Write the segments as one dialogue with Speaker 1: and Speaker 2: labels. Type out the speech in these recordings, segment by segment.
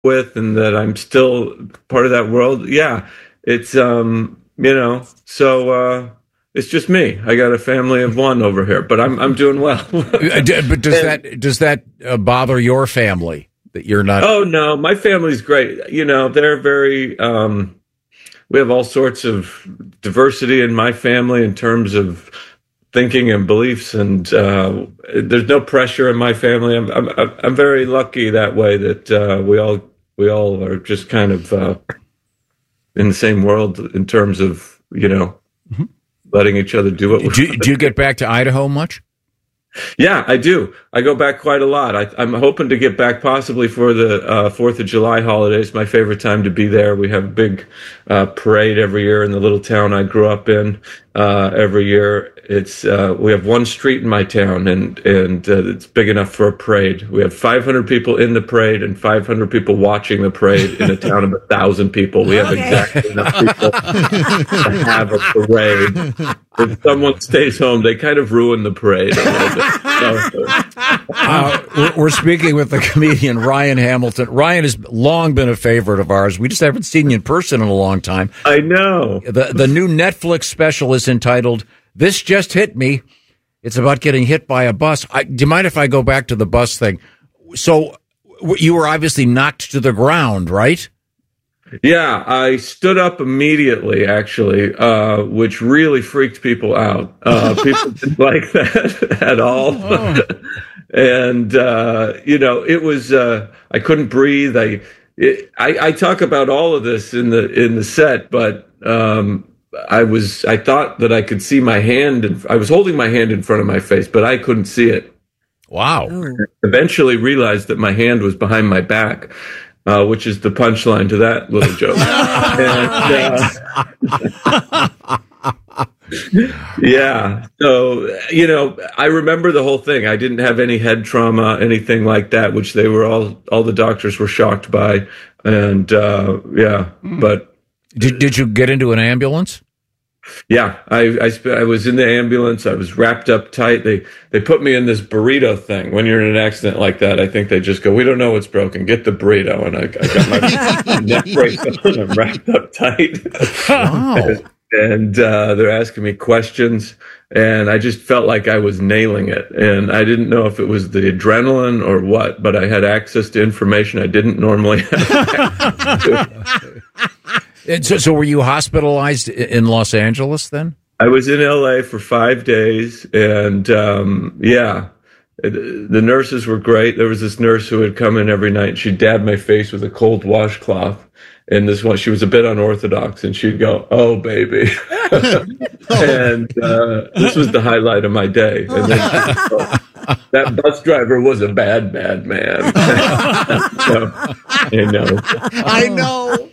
Speaker 1: with and that I'm still part of that world. Yeah, it's it's just me. I got a family of one over here, but I'm doing well.
Speaker 2: But does that bother your family that you're not?
Speaker 1: Oh no, my family's great. They're very. We have all sorts of diversity in my family in terms of thinking and beliefs, and there's no pressure in my family. I'm very lucky that way that we all are just kind of in the same world in terms of letting each other do what.
Speaker 2: Do you get back to Idaho much?
Speaker 1: Yeah, I do. I go back quite a lot. I'm hoping to get back possibly for the 4th of July holidays. My favorite time to be there. We have a big parade every year in the little town I grew up in. Every year, we have one street in my town, and it's big enough for a parade. We have 500 people in the parade and 500 people watching the parade in a town of 1,000 people. We have exactly enough people to have a parade. If someone stays home, they kind of ruin the parade a little bit.
Speaker 2: We're speaking with the comedian Ryan Hamilton. Ryan has long been a favorite of ours. We just haven't seen you in person in a long time.
Speaker 1: I know.
Speaker 2: The new Netflix special is entitled "This Just Hit Me." It's about getting hit by a bus. Do you mind if I go back to the bus thing? So you were obviously knocked to the ground, right?
Speaker 1: Yeah, I stood up immediately, actually, which really freaked people out. People didn't like that at all. Oh. And, it was, I couldn't breathe. I talk about all of this in the set, but, I thought that I could see my hand, and I was holding my hand in front of my face, but I couldn't see it.
Speaker 2: Wow.
Speaker 1: Eventually realized that my hand was behind my back. Which is the punchline to that little joke. Yeah. So, I remember the whole thing. I didn't have any head trauma, anything like that, which they were all the doctors were shocked by. And, but.
Speaker 2: Did you get into an ambulance?
Speaker 1: Yeah, I was in the ambulance. I was wrapped up tight. They put me in this burrito thing. When you're in an accident like that, I think they just go, "We don't know what's broken. Get the burrito." And I got my neck brace on. I'm wrapped up tight.
Speaker 2: Wow.
Speaker 1: And they're asking me questions, and I just felt like I was nailing it. And I didn't know if it was the adrenaline or what, but I had access to information I didn't normally have access to.
Speaker 2: So were you hospitalized in Los Angeles then?
Speaker 1: I was in LA for 5 days, and the nurses were great. There was this nurse who would come in every night, and she'd dab my face with a cold washcloth. And this one, she was a bit unorthodox, and she'd go, "Oh, baby." And this was the highlight of my day. And then she'd go, "That bus driver was a bad man." So,
Speaker 3: I know.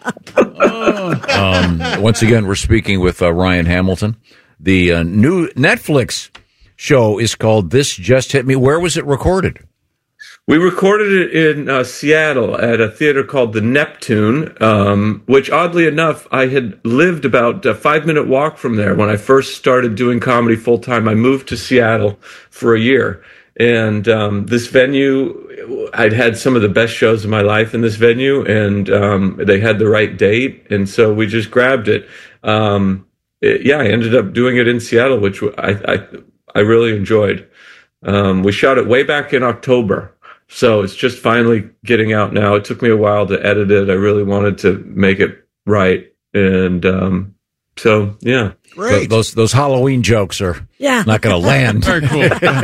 Speaker 2: Once again, we're speaking with Ryan Hamilton. The new Netflix show is called "This Just Hit Me." Where was it recorded?
Speaker 1: We recorded it in Seattle at a theater called the Neptune, which oddly enough, I had lived about a 5-minute walk from there when I first started doing comedy full time. I moved to Seattle for a year. And this venue, I'd had some of the best shows of my life in this venue, and they had the right date. And so we just grabbed it. I ended up doing it in Seattle, which I really enjoyed. We shot it way back in October. So it's just finally getting out now. It took me a while to edit it. I really wanted to make it right. And yeah.
Speaker 3: Great.
Speaker 2: Those Halloween jokes are not going to land.
Speaker 3: Very cool.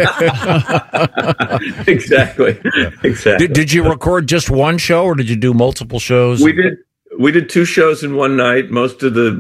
Speaker 1: Exactly.
Speaker 2: Yeah.
Speaker 1: Exactly.
Speaker 2: Did you record just one show, or did you do multiple shows?
Speaker 1: We did 2 shows in one night. Most of I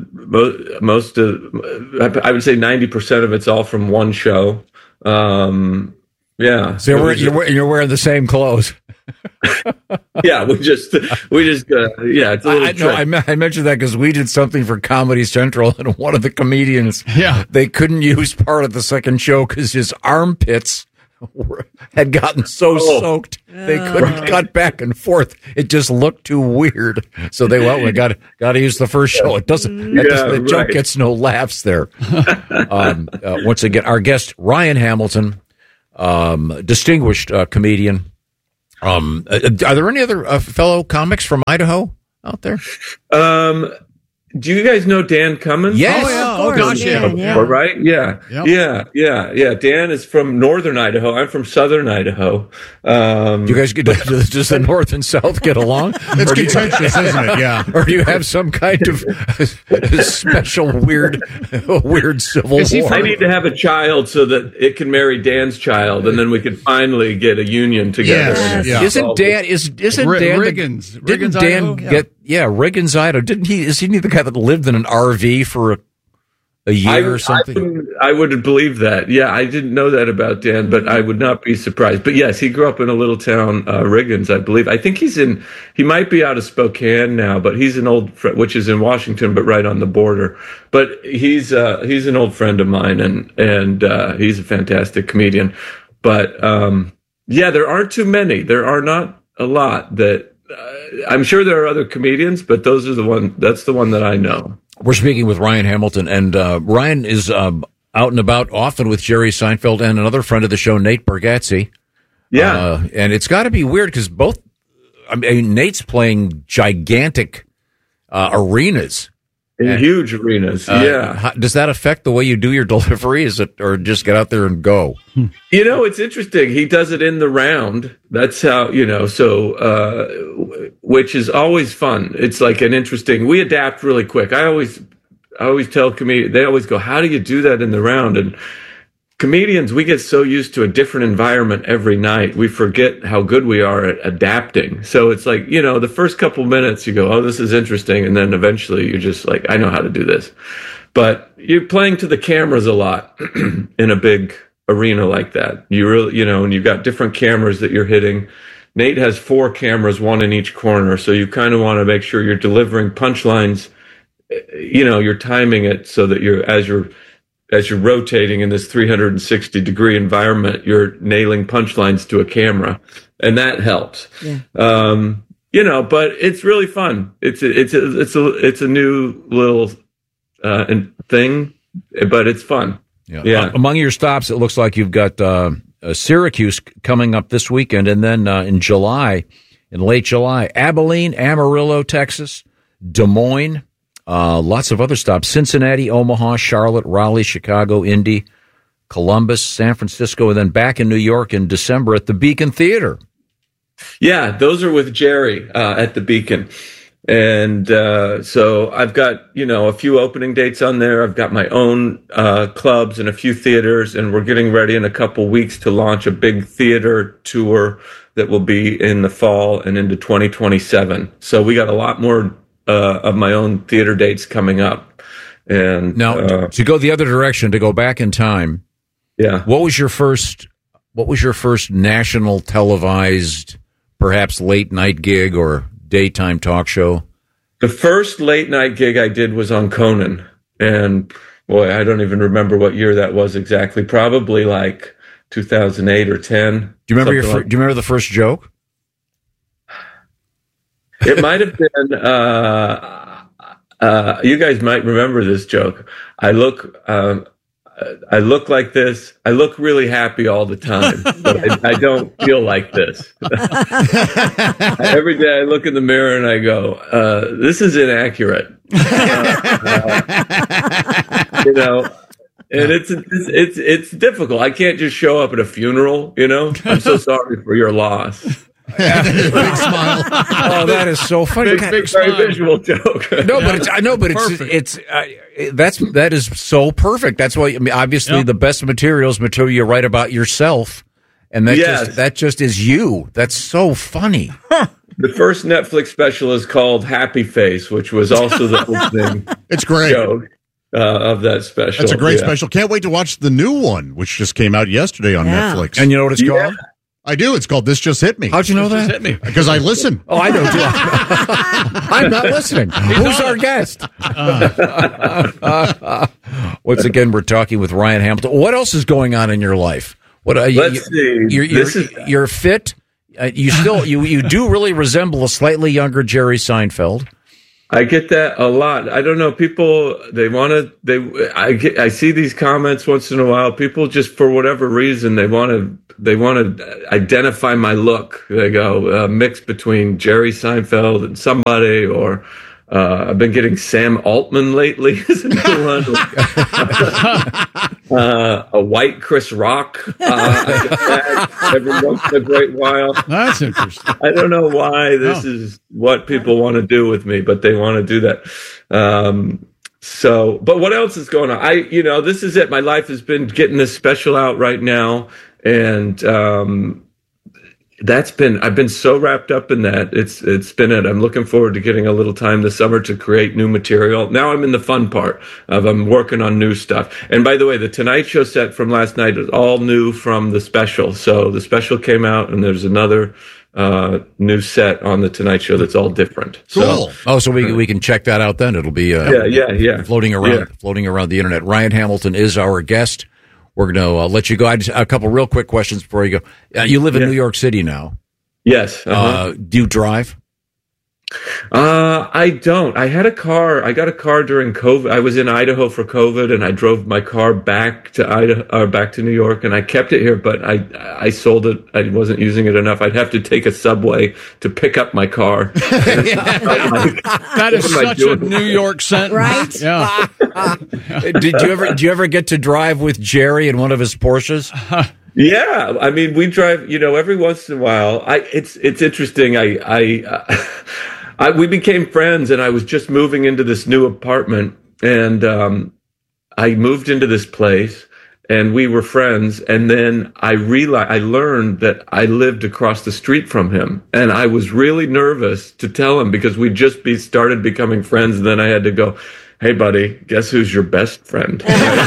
Speaker 1: would say 90% of it's all from one show. Yeah.
Speaker 2: So you're wearing the same clothes.
Speaker 1: Yeah, it's a little
Speaker 2: I mentioned that because we did something for Comedy Central, and one of the comedians, they couldn't use part of the second show because his armpits had gotten so soaked they couldn't cut back and forth. It just looked too weird. So we got to use the first show. The joke gets no laughs there. Once again, our guest Ryan Hamilton, distinguished comedian. Are there any other fellow comics from Idaho out there?
Speaker 1: Do you guys know Dan Cummins?
Speaker 2: Yes.
Speaker 4: Oh gosh, yeah.
Speaker 1: Right? Yeah. Yep. Yeah. Dan is from northern Idaho. I'm from southern Idaho.
Speaker 2: You guys does the north and south get along?
Speaker 4: It's contentious, isn't it? Yeah.
Speaker 2: Or do you have some kind of special weird civil war?
Speaker 1: I need to have a child so that it can marry Dan's child, and then we can finally get a union together.
Speaker 4: Yes.
Speaker 2: Yeah. Isn't Dan
Speaker 4: Riggins?
Speaker 2: Didn't Dan
Speaker 4: Idaho?
Speaker 2: get Riggins, Idaho? Isn't he the guy that lived in an RV for a year or something?
Speaker 1: I would believe that. Yeah, I didn't know that about Dan, but I would not be surprised. But yes, he grew up in a little town, Riggins, I believe. I think he might be out of Spokane now, but he's an old friend, which is in Washington, but right on the border. But he's an old friend of mine, and he's a fantastic comedian. But there aren't too many. There are not a lot that. I'm sure there are other comedians, but that's the one that I know.
Speaker 2: We're speaking with Ryan Hamilton, and Ryan is out and about often with Jerry Seinfeld and another friend of the show, Nate Bargatze.
Speaker 1: Yeah.
Speaker 2: And it's got to be weird because Nate's playing gigantic arenas.
Speaker 1: In huge arenas, yeah.
Speaker 2: Does that affect the way you do your delivery? Or just get out there and go?
Speaker 1: It's interesting. He does it in the round. That's how, which is always fun. It's like an interesting, we adapt really quick. I always tell comedians, they always go, how do you do that in the round? And comedians, we get so used to a different environment every night, we forget how good we are at adapting. So it's like, the first couple minutes you go, oh, this is interesting. And then eventually you're just like, I know how to do this. But you're playing to the cameras a lot in a big arena like that. You really, and you've got different cameras that you're hitting. Nate has 4 cameras, one in each corner. So you kind of want to make sure you're delivering punchlines, you're timing it so that as you're rotating in this 360-degree environment, you're nailing punchlines to a camera, and that helps. Yeah. But it's really fun. It's a new little thing, but it's fun. Yeah.
Speaker 2: Among your stops, it looks like you've got Syracuse coming up this weekend, and then in late July, Abilene, Amarillo, Texas, Des Moines. Lots of other stops: Cincinnati, Omaha, Charlotte, Raleigh, Chicago, Indy, Columbus, San Francisco, and then back in New York in December at the Beacon Theater.
Speaker 1: Yeah, those are with Jerry at the Beacon. And so I've got, a few opening dates on there. I've got my own clubs and a few theaters, and we're getting ready in a couple weeks to launch a big theater tour that will be in the fall and into 2027. So we got a lot more of my own theater dates coming up. And
Speaker 2: now to go the other direction, to go back in time.
Speaker 1: Yeah.
Speaker 2: What was your first national televised, perhaps late night gig or daytime talk show?
Speaker 1: The first late night gig I did was on Conan. And boy, I don't even remember what year that was exactly. Probably like 2008 or 10.
Speaker 2: Do you remember do you remember the first joke?
Speaker 1: It might have been, you guys might remember this joke. I look like this. I look really happy all the time, but I don't feel like this. Every day I look in the mirror and I go, this is inaccurate. And it's difficult. I can't just show up at a funeral, I'm so sorry for your loss.
Speaker 4: Big smile.
Speaker 2: Oh, that is so funny.
Speaker 1: Big very visual joke.
Speaker 2: That is so perfect. That's why, obviously, the best material is material you write about yourself, and that just is you. That's so funny.
Speaker 1: The first Netflix special is called Happy Face, which was also the opening.
Speaker 4: It's great.
Speaker 1: Joke of that special.
Speaker 4: That's a great special. Can't wait to watch the new one, which just came out yesterday on Netflix.
Speaker 2: And you know what it's called?
Speaker 4: I do. It's called This Just Hit Me.
Speaker 2: How'd you know that?
Speaker 4: Hit me. Because I listen.
Speaker 2: Oh, I know too. I'm not listening. Who's our guest? Once again, we're talking with Ryan Hamilton. What else is going on in your life?
Speaker 1: Let's see.
Speaker 2: You're fit. You still you do really resemble a slightly younger Jerry Seinfeld.
Speaker 1: I get that a lot. I don't know. People, I see these comments once in a while. People just, for whatever reason, they want to identify my look. They go, mix between Jerry Seinfeld and somebody, or, I've been getting Sam Altman lately as a new one. A white Chris Rock. I get that every once in a great while.
Speaker 5: That's interesting.
Speaker 1: I don't know why this is what people want to do with me, but they want to do that. But what else is going on? This is it. My life has been getting this special out right now, and I've been so wrapped up in that. It's been it. I'm looking forward to getting a little time this summer to create new material. Now I'm in the fun part of I'm working on new stuff. And by the way, the Tonight Show set from last night is all new from the special. So the special came out, and there's another new set on the Tonight Show that's all different.
Speaker 2: Cool. So we can check that out then. It'll be floating around the internet. Ryan Hamilton is our guest. We're going to let you go. A couple real quick questions before you go. You live in New York City now.
Speaker 1: Yes.
Speaker 2: Do you drive?
Speaker 1: I don't. I had a car. I got a car during COVID. I was in Idaho for COVID, and I drove my car back to back to New York, and I kept it here, but I sold it. I wasn't using it enough. I'd have to take a subway to pick up my car.
Speaker 5: That is such a New York sentence,
Speaker 6: right?
Speaker 5: Yeah.
Speaker 2: Did you ever get to drive with Jerry in one of his Porsches?
Speaker 1: Yeah, I mean, we drive, every once in a while. It's interesting. We became friends, and I was just moving into this new apartment, and I moved into this place, and we were friends. And then I learned that I lived across the street from him, and I was really nervous to tell him because we just started becoming friends. And then I had to go, "Hey, buddy, guess who's your best friend?"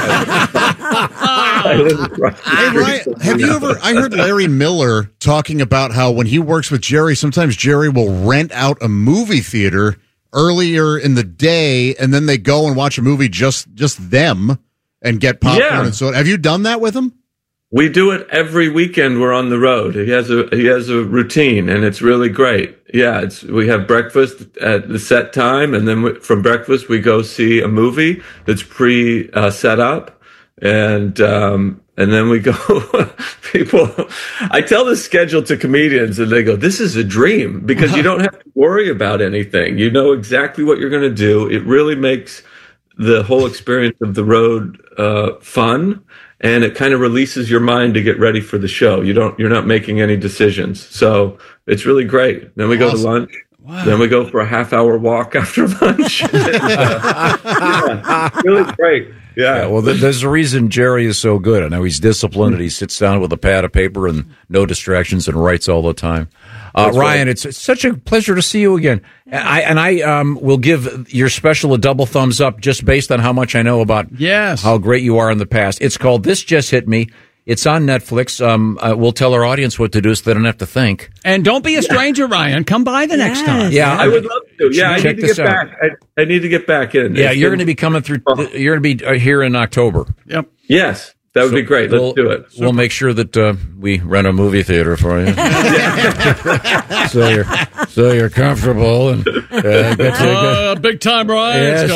Speaker 4: Hey, Ryan, I heard Larry Miller talking about how when he works with Jerry, sometimes Jerry will rent out a movie theater earlier in the day, and then they go and watch a movie just them and get popcorn and soda. Have you done that with him?
Speaker 1: We do it every weekend. We're on the road. He has a routine, and it's really great. Yeah, we have breakfast at the set time, and then from breakfast we go see a movie that's set up. And then we go, I tell this schedule to comedians, and they go, "This is a dream," because you don't have to worry about anything. You know exactly what you're going to do. It really makes the whole experience of the road, fun. And it kind of releases your mind to get ready for the show. You're not making any decisions. So it's really great. Then we go to lunch. Wow. Then we go for a half-hour walk after lunch. Really great. Yeah.
Speaker 2: Well, there's a reason Jerry is so good. I know he's disciplined, and he sits down with a pad of paper and no distractions and writes all the time. Ryan, it's such a pleasure to see you again. I will give your special a double thumbs up just based on how much I know about how great you are in the past. It's called This Just Hit Me. It's on Netflix. We'll tell our audience what to do so they don't have to think.
Speaker 5: And don't be a stranger, Ryan. Come by the next time.
Speaker 1: Yeah, I would love to. Yeah, I need to get back. I need to get back in.
Speaker 2: Yeah, you're going to be coming through. You're going to be here in October.
Speaker 5: Yep.
Speaker 1: Yes. That would be great. Let's do it.
Speaker 2: We'll make sure that we rent a movie theater for you, so you're comfortable and
Speaker 5: big time, Ryan.
Speaker 2: Yes,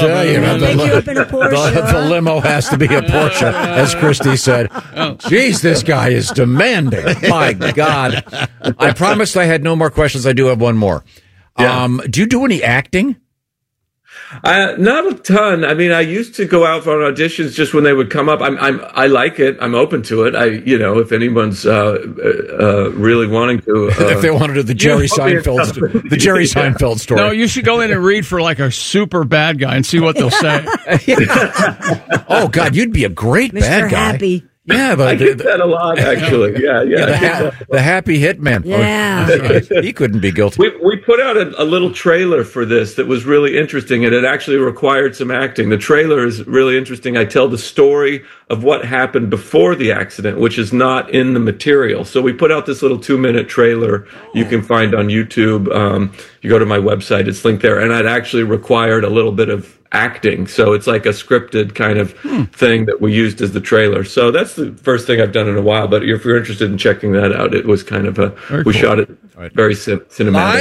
Speaker 2: the limo has to be a Porsche, as Christy said. Jeez, this guy is demanding. My God! I promised I had no more questions. I do have one more.
Speaker 1: Yeah.
Speaker 2: Do you do any acting?
Speaker 1: Not a ton. I mean, I used to go out for auditions just when they would come up. I like it. I'm open to it. If anyone's really wanting to,
Speaker 2: if they want to do the Jerry Seinfeld story.
Speaker 5: No, you should go in and read for like a super bad guy and see what they'll say.
Speaker 2: Oh God, you'd be a great
Speaker 6: Mr.
Speaker 2: bad guy.
Speaker 6: Happy.
Speaker 1: Yeah, but I get that a lot, actually.
Speaker 2: The happy hitman.
Speaker 6: Yeah.
Speaker 2: He couldn't be guilty.
Speaker 1: We put out a little trailer for this that was really interesting, and it actually required some acting. The trailer is really interesting. I tell the story of what happened before the accident, which is not in the material. So we put out this little 2-minute trailer you can find on YouTube. You go to my website, it's linked there, and it actually required a little bit of acting. So it's like a scripted kind of thing that we used as the trailer. So that's the first thing I've done in a while. But if you're interested in checking that out, it was kind of we shot it very cinematically.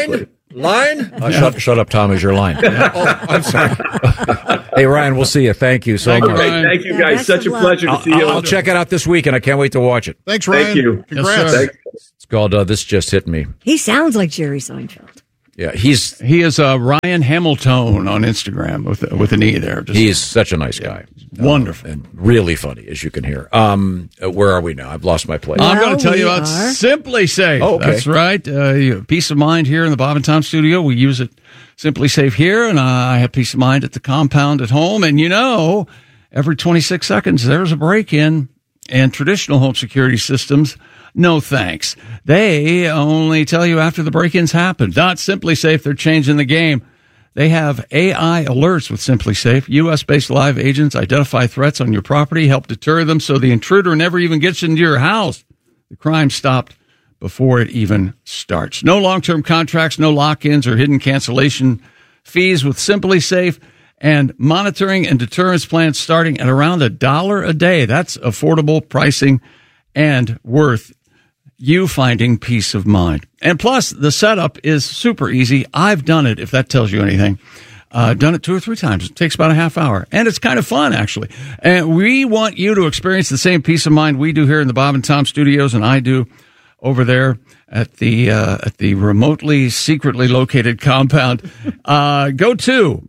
Speaker 2: Line? Shut up, Tom, is your line. Oh, I'm sorry. Hey, Ryan, we'll see you. Thank you so much.
Speaker 1: Thank you, guys. Such a pleasure to see you.
Speaker 2: I'll check it out this week, and I can't wait to watch it.
Speaker 4: Thanks, Ryan.
Speaker 1: Thank you.
Speaker 4: Congrats.
Speaker 5: Yes,
Speaker 2: It's called This Just Hit Me.
Speaker 3: He sounds like Jerry Seinfeld.
Speaker 2: Yeah,
Speaker 5: he is Ryan Hamilton on Instagram with an E there.
Speaker 2: He's such a nice guy.
Speaker 5: Wonderful.
Speaker 2: And really funny, as you can hear. Where are we now? I've lost my place.
Speaker 5: I'm going to tell you about Simply Safe.
Speaker 2: Oh, okay.
Speaker 5: That's right. Peace of mind here in the Bob and Tom studio. We use it Simply Safe here, and I have peace of mind at the compound at home. And every 26 seconds there's a break-in, and traditional home security systems, no thanks. They only tell you after the break-ins happen. Not Simply Safe. They're changing the game. They have AI alerts with Simply Safe. U.S.-based live agents identify threats on your property, help deter them so the intruder never even gets into your house. The crime stopped before it even starts. No long-term contracts, no lock-ins or hidden cancellation fees with Simply Safe, and monitoring and deterrence plans starting at around $1 a day. That's affordable pricing and worth you finding peace of mind. And plus, the setup is super easy. I've done it, if that tells you anything. Done it 2 or 3 times. It takes about a half hour. And it's kind of fun, actually. And we want you to experience the same peace of mind we do here in the Bob and Tom studios, and I do over there at the remotely, secretly located compound. Go to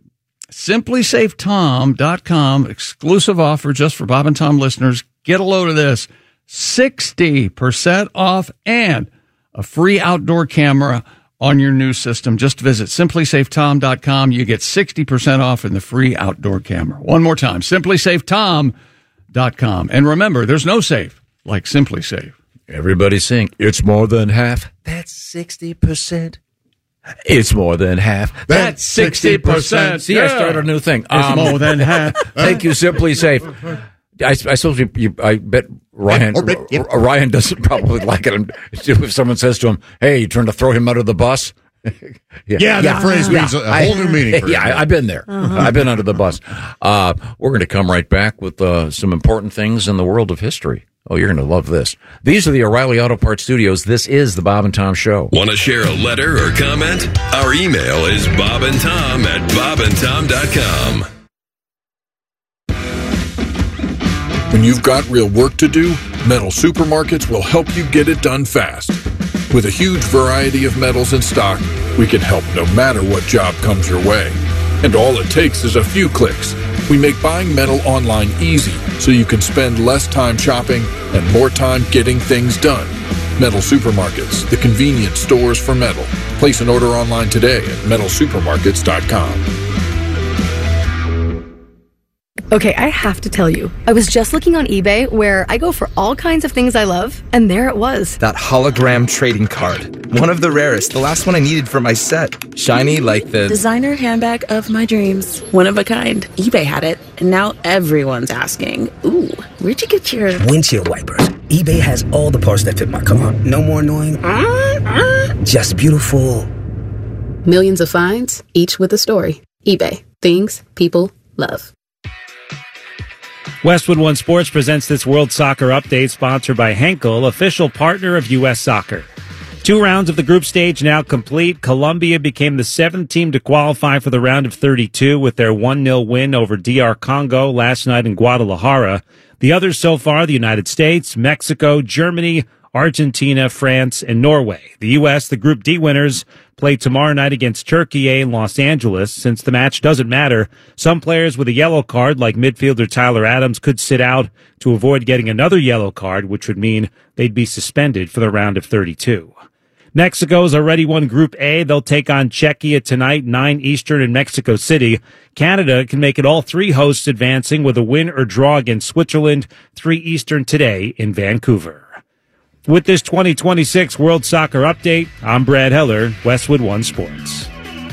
Speaker 5: simplysafetom.com. Exclusive offer just for Bob and Tom listeners. Get a load of this. 60% off and a free outdoor camera on your new system. Just visit simplysafetom.com. You get 60% off and the free outdoor camera. One more time, simplysafetom.com. And remember, there's no safe like Simply Safe.
Speaker 2: Everybody sing, it's more than half. That's 60%. It's more than half. That's 60%. See, I started a new thing.
Speaker 5: It's more than half.
Speaker 2: Thank you, Simply Safe. I suppose I bet Ryan doesn't probably like it if someone says to him, "Hey, you trying to throw him under the bus?"
Speaker 4: That phrase means a whole new meaning for him.
Speaker 2: I've been there. I've been under the bus. We're going to come right back with some important things in the world of history. Oh, you're going to love this. These are the O'Reilly Auto Parts Studios. This is the Bob and Tom Show.
Speaker 6: Want to share a letter or comment? Our email is bobandtom@bobandtom.com.
Speaker 7: When you've got real work to do, Metal Supermarkets will help you get it done fast. With a huge variety of metals in stock, we can help no matter what job comes your way. And all it takes is a few clicks. We make buying metal online easy so you can spend less time shopping and more time getting things done. Metal Supermarkets, the convenient stores for metal. Place an order online today at metalsupermarkets.com.
Speaker 8: Okay, I have to tell you, I was just looking on eBay where I go for all kinds of things I love, and there it was.
Speaker 9: That hologram trading card. One of the rarest. The last one I needed for my set. Shiny like the
Speaker 10: designer handbag of my dreams. One of a kind. eBay had it, and now everyone's asking, ooh, where'd you get your
Speaker 11: windshield wipers? eBay has all the parts that fit my car. No more annoying. Just beautiful.
Speaker 10: Millions of finds, each with a story. eBay. Things people love.
Speaker 12: Westwood One Sports presents this World Soccer Update, sponsored by Henkel, official partner of U.S. Soccer. 2 rounds of the group stage now complete. Colombia became the 7th team to qualify for the round of 32 with their 1-0 win over DR Congo last night in Guadalajara. The others so far, the United States, Mexico, Germany, Argentina, France, and Norway. The U.S., the Group D winners, play tomorrow night against Turkey in Los Angeles. Since the match doesn't matter, some players with a yellow card, like midfielder Tyler Adams, could sit out to avoid getting another yellow card, which would mean they'd be suspended for the round of 32. Mexico's already won Group A. They'll take on Czechia tonight, 9 Eastern in Mexico City. Canada can make it all 3 hosts advancing with a win or draw against Switzerland, 3 Eastern today in Vancouver. With this 2026 World Soccer Update, I'm Brad Heller, Westwood One Sports.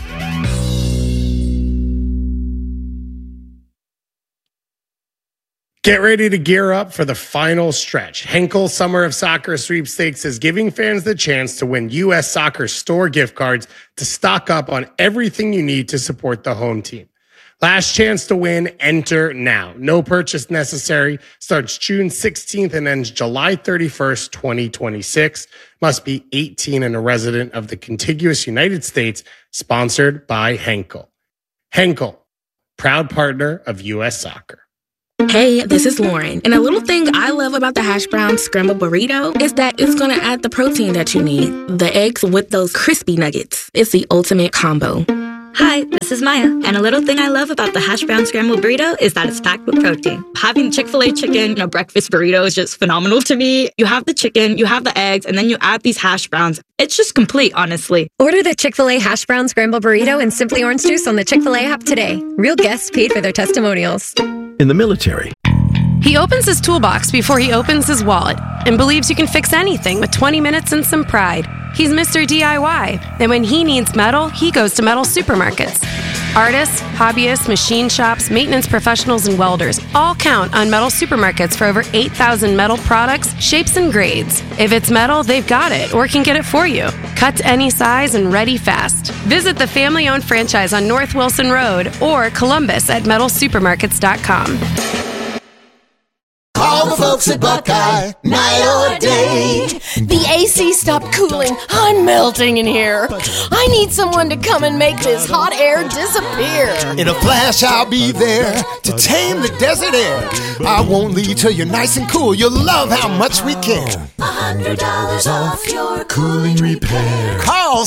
Speaker 13: Get ready to gear up for the final stretch. Henkel Summer of Soccer Sweepstakes is giving fans the chance to win U.S. Soccer store gift cards to stock up on everything you need to support the home team. Last chance to win. Enter now. No purchase necessary. Starts June 16th and ends July 31st, 2026. Must be 18 and a resident of the contiguous United States. Sponsored by Henkel. Henkel, proud partner of U.S. Soccer.
Speaker 10: Hey, this is Lauren. And a little thing I love about the hash brown scrambled burrito is that it's going to add the protein that you need. The eggs with those crispy nuggets. It's the ultimate combo.
Speaker 14: Hi, this is Maya, and a little thing I love about the hash brown scrambled burrito is that it's packed with protein. Having Chick-fil-A chicken in a breakfast burrito is just phenomenal to me. You have the chicken, you have the eggs, and then you add these hash browns. It's just complete, honestly.
Speaker 15: Order the Chick-fil-A hash brown scrambled burrito and Simply Orange Juice on the Chick-fil-A app today. Real guests paid for their testimonials.
Speaker 16: In the military,
Speaker 17: he opens his toolbox before he opens his wallet and believes you can fix anything with 20 minutes and some pride. He's Mr. DIY, and when he needs metal, he goes to metal supermarkets. Artists, hobbyists, machine shops, maintenance professionals, and welders all count on metal supermarkets for over 8,000 metal products, shapes, and grades. If it's metal, they've got it or can get it for you. Cut to any size and ready fast. Visit the family-owned franchise on North Wilson Road or Columbus at metalsupermarkets.com.
Speaker 18: Call the folks at Buckeye, night or day.
Speaker 19: The AC stopped cooling. I'm melting in here. I need someone to come and make this hot air disappear.
Speaker 18: In a flash, I'll be there to tame the desert air. I won't leave till you're nice and cool. You'll love how much we care. $100 off your cooling repair. Call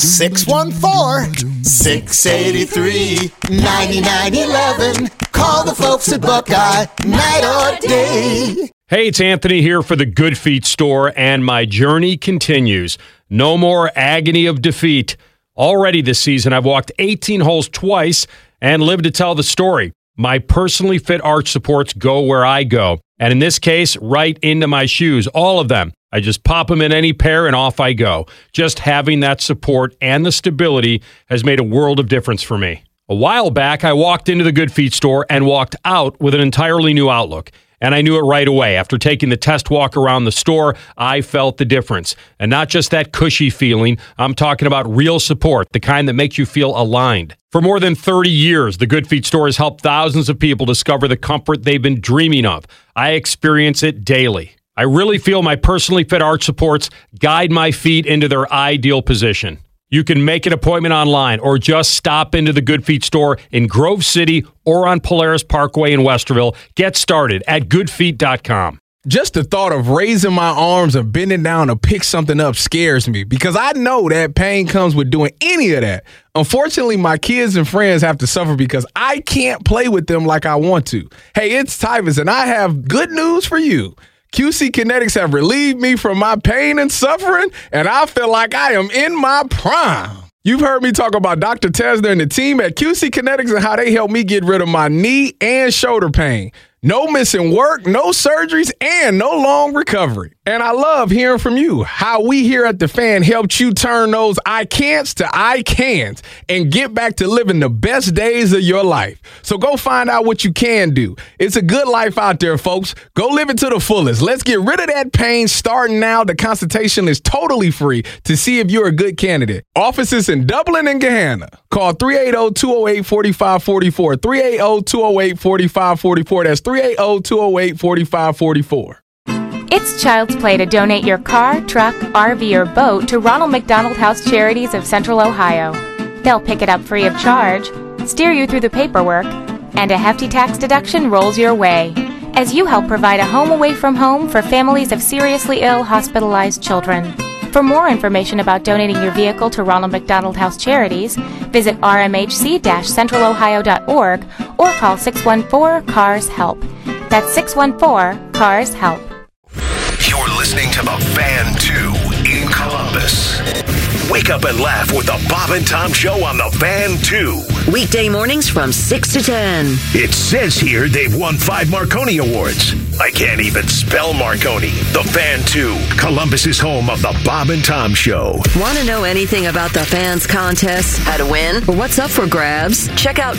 Speaker 18: 614-683-9911. Call the folks at Buckeye, night or day.
Speaker 20: Hey, it's Anthony here for the Good Feet store, and my journey continues. No more agony of defeat. Already this season, I've walked 18 holes twice and lived to tell the story. My personally fit arch supports go where I go, and in this case, right into my shoes, all of them. I just pop them in any pair and off I go. Just having that support and the stability has made a world of difference for me. A while back, I walked into the Good Feet store and walked out with an entirely new outlook. And I knew it right away. After taking the test walk around the store, I felt the difference. And not just that cushy feeling, I'm talking about real support, the kind that makes you feel aligned. For more than 30 years, the Good Feet store has helped thousands of people discover the comfort they've been dreaming of. I experience it daily. I really feel my personally fit arch supports guide my feet into their ideal position. You can make an appointment online or just stop into the Good Feet store in Grove City or on Polaris Parkway in Westerville. Get started at goodfeet.com.
Speaker 21: Just the thought of raising my arms and bending down to pick something up scares me because I know that pain comes with doing any of that. Unfortunately, my kids and friends have to suffer because I can't play with them like I want to. Hey, it's Tyvus, and I have good news for you. QC Kinetics have relieved me from my pain and suffering, and I feel like I am in my prime. You've heard me talk about Dr. Tesner and the team at QC Kinetics and how they helped me get rid of my knee and shoulder pain. No missing work, no surgeries, and no long recovery. And I love hearing from you, how we here at The Fan helped you turn those I can'ts to I can'ts and get back to living the best days of your life. So go find out what you can do. It's a good life out there, folks. Go live it to the fullest. Let's get rid of that pain starting now. The consultation is totally free to see if you're a good candidate. Offices in Dublin and Gahanna. Call 380-208-4544. 380-208-4544. That's 380-208-4544.
Speaker 22: It's child's play to donate your car, truck, RV, or boat to Ronald McDonald House Charities of Central Ohio. They'll pick it up free of charge, steer you through the paperwork, and a hefty tax deduction rolls your way as you help provide a home away from home for families of seriously ill, hospitalized children. For more information about donating your vehicle to Ronald McDonald House Charities, visit rmhc-centralohio.org or call 614-CARS-HELP. That's 614-CARS-HELP.
Speaker 23: You're listening to The Fan 2 in Columbus. Wake up and laugh with the Bob and Tom Show on The Fan 2.
Speaker 24: Weekday mornings from 6 to 10.
Speaker 23: It says here they've won 5 Marconi Awards. I can't even spell Marconi. The Fan 2, Columbus's home of the Bob and Tom Show.
Speaker 24: Want to know anything about the Fan's contests, how to win, or what's up for grabs? Check out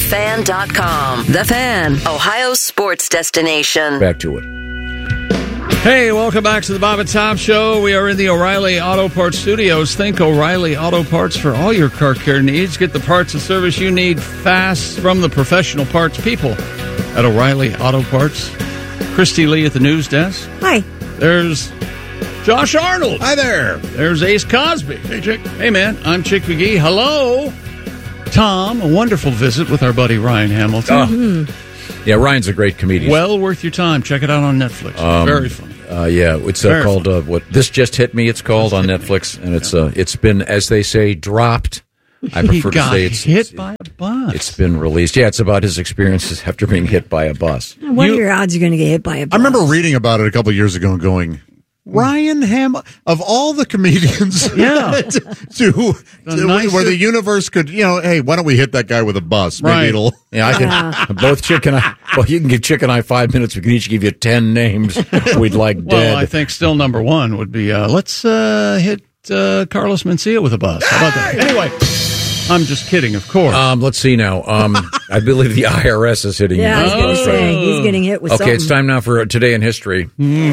Speaker 24: 971thefan.com. The Fan, Ohio's sports destination.
Speaker 2: Back to it.
Speaker 1: Hey, welcome back to the Bob and Tom Show. We are in the O'Reilly Auto Parts Studios. Think O'Reilly Auto Parts for all your car care needs. Get the parts and service you need fast from the professional parts people at O'Reilly Auto Parts. Christy Lee at the news desk.
Speaker 3: Hi.
Speaker 1: There's Josh Arnold.
Speaker 4: Hi there.
Speaker 1: There's Ace Cosby.
Speaker 4: Hey, Chick.
Speaker 1: Hey, man. I'm Chick McGee. Hello. Tom, a wonderful visit with our buddy Ryan Hamilton.
Speaker 2: Yeah, Ryan's a great comedian.
Speaker 1: Well worth your time. Check it out on Netflix. Very funny.
Speaker 2: Yeah, it's called what? This Just Hit Me. It's called on Netflix, and it's been, as they say, dropped. I prefer to say it's
Speaker 1: hit by a bus.
Speaker 2: It's been released. Yeah, it's about his experiences after being hit by a bus.
Speaker 3: What are your odds you're going to get hit by a bus?
Speaker 4: I remember reading about it a couple of years ago and going, Ryan Hamilton, of all the comedians, where the universe could, hey, why don't we hit that guy with a bus? Maybe it'll.
Speaker 2: Yeah, I can. Both Chick and I. Well, you can give Chick and I 5 minutes. We can each give you 10 names we'd like dead.
Speaker 1: Well, I think still number one would be let's hit Carlos Mencia with a bus. How about that? Anyway, I'm just kidding, of course.
Speaker 2: Let's see now. I believe the IRS is hitting you.
Speaker 3: Yeah, I was going to say, he's getting hit with something.
Speaker 2: Okay, it's time now for Today in History.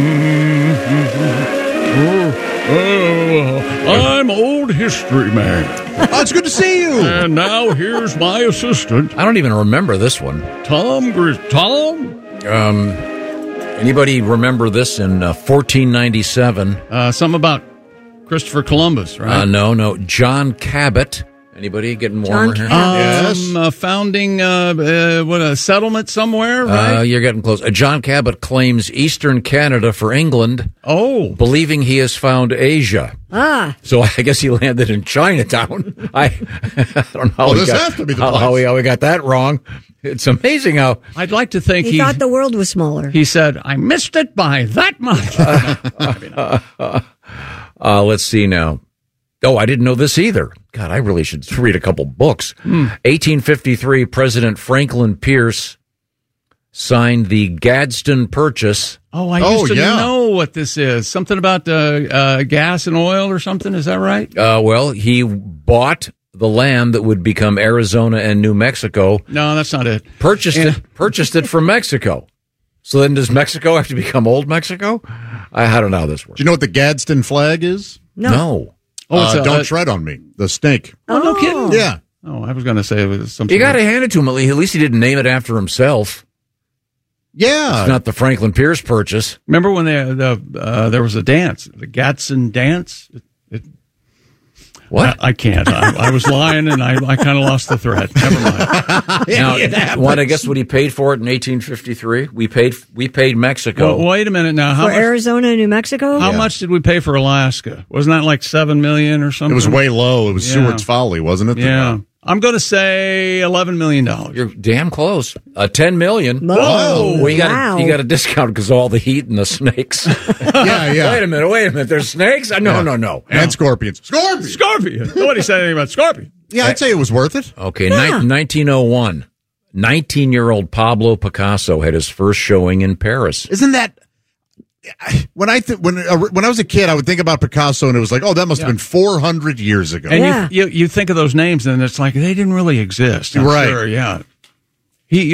Speaker 1: I'm Old History Man.
Speaker 4: Oh, it's good to see you.
Speaker 1: And now here's my assistant.
Speaker 2: I don't even remember this one.
Speaker 1: Tom?
Speaker 2: Anybody remember this in 1497?
Speaker 1: Something about Christopher Columbus, right?
Speaker 2: No. John Cabot. Anybody getting warmer here?
Speaker 1: Yes. Founding a settlement somewhere, right?
Speaker 2: You're getting close. John Cabot claims Eastern Canada for England.
Speaker 1: Oh.
Speaker 2: Believing he has found Asia. So I guess he landed in Chinatown. I don't know how he got that wrong. It's amazing how...
Speaker 1: I'd like to think
Speaker 3: he thought the world was smaller.
Speaker 1: He said, I missed it by that much.
Speaker 2: Let's see now. Oh, I didn't know this either. God, I really should read a couple books. 1853, President Franklin Pierce signed the Gadsden Purchase.
Speaker 1: Oh, I used to know what this is. Something about gas and oil or something. Is that right?
Speaker 2: Well, he bought the land that would become Arizona and New Mexico.
Speaker 1: No, that's not it.
Speaker 2: Purchased it from Mexico. So then does Mexico have to become Old Mexico? I don't know how this works.
Speaker 4: Do you know what the Gadsden flag is?
Speaker 2: No.
Speaker 4: Don't tread on me. The snake.
Speaker 1: Oh, no kidding.
Speaker 4: Yeah.
Speaker 1: Oh, I was going to say it was something.
Speaker 2: You got to hand it to him. At least he didn't name it after himself.
Speaker 4: Yeah.
Speaker 2: It's not the Franklin Pierce Purchase.
Speaker 1: Remember when there was a dance, the Gadsden dance?
Speaker 2: What?
Speaker 1: I can't. I was lying, and I kind of lost the thread. Never mind.
Speaker 2: Now, want to guess what he paid for it in 1853? We paid Mexico.
Speaker 1: Well, wait a minute now.
Speaker 3: For Arizona and New Mexico?
Speaker 1: How much did we pay for Alaska? Wasn't that like $7 million or something?
Speaker 4: It was way low. It was Seward's Folly, wasn't it?
Speaker 1: Yeah. I'm going to say $11 million.
Speaker 2: You're damn close. $10 million.
Speaker 3: Whoa.
Speaker 2: Well, you got a discount because of all the heat and the snakes.
Speaker 4: Yeah.
Speaker 2: Wait a minute. There's snakes? No.
Speaker 4: And scorpions.
Speaker 1: Scorpion. Nobody said anything about scorpion.
Speaker 4: Yeah, I'd say it was worth it.
Speaker 2: Okay, 1901. 19-year-old Pablo Picasso had his first showing in Paris.
Speaker 4: Isn't that... When I was a kid, I would think about Picasso, and it was like, oh, that must have been 400 years ago.
Speaker 1: And you think of those names, and it's like they didn't really exist. I'm
Speaker 4: right?
Speaker 1: Sure, yeah. He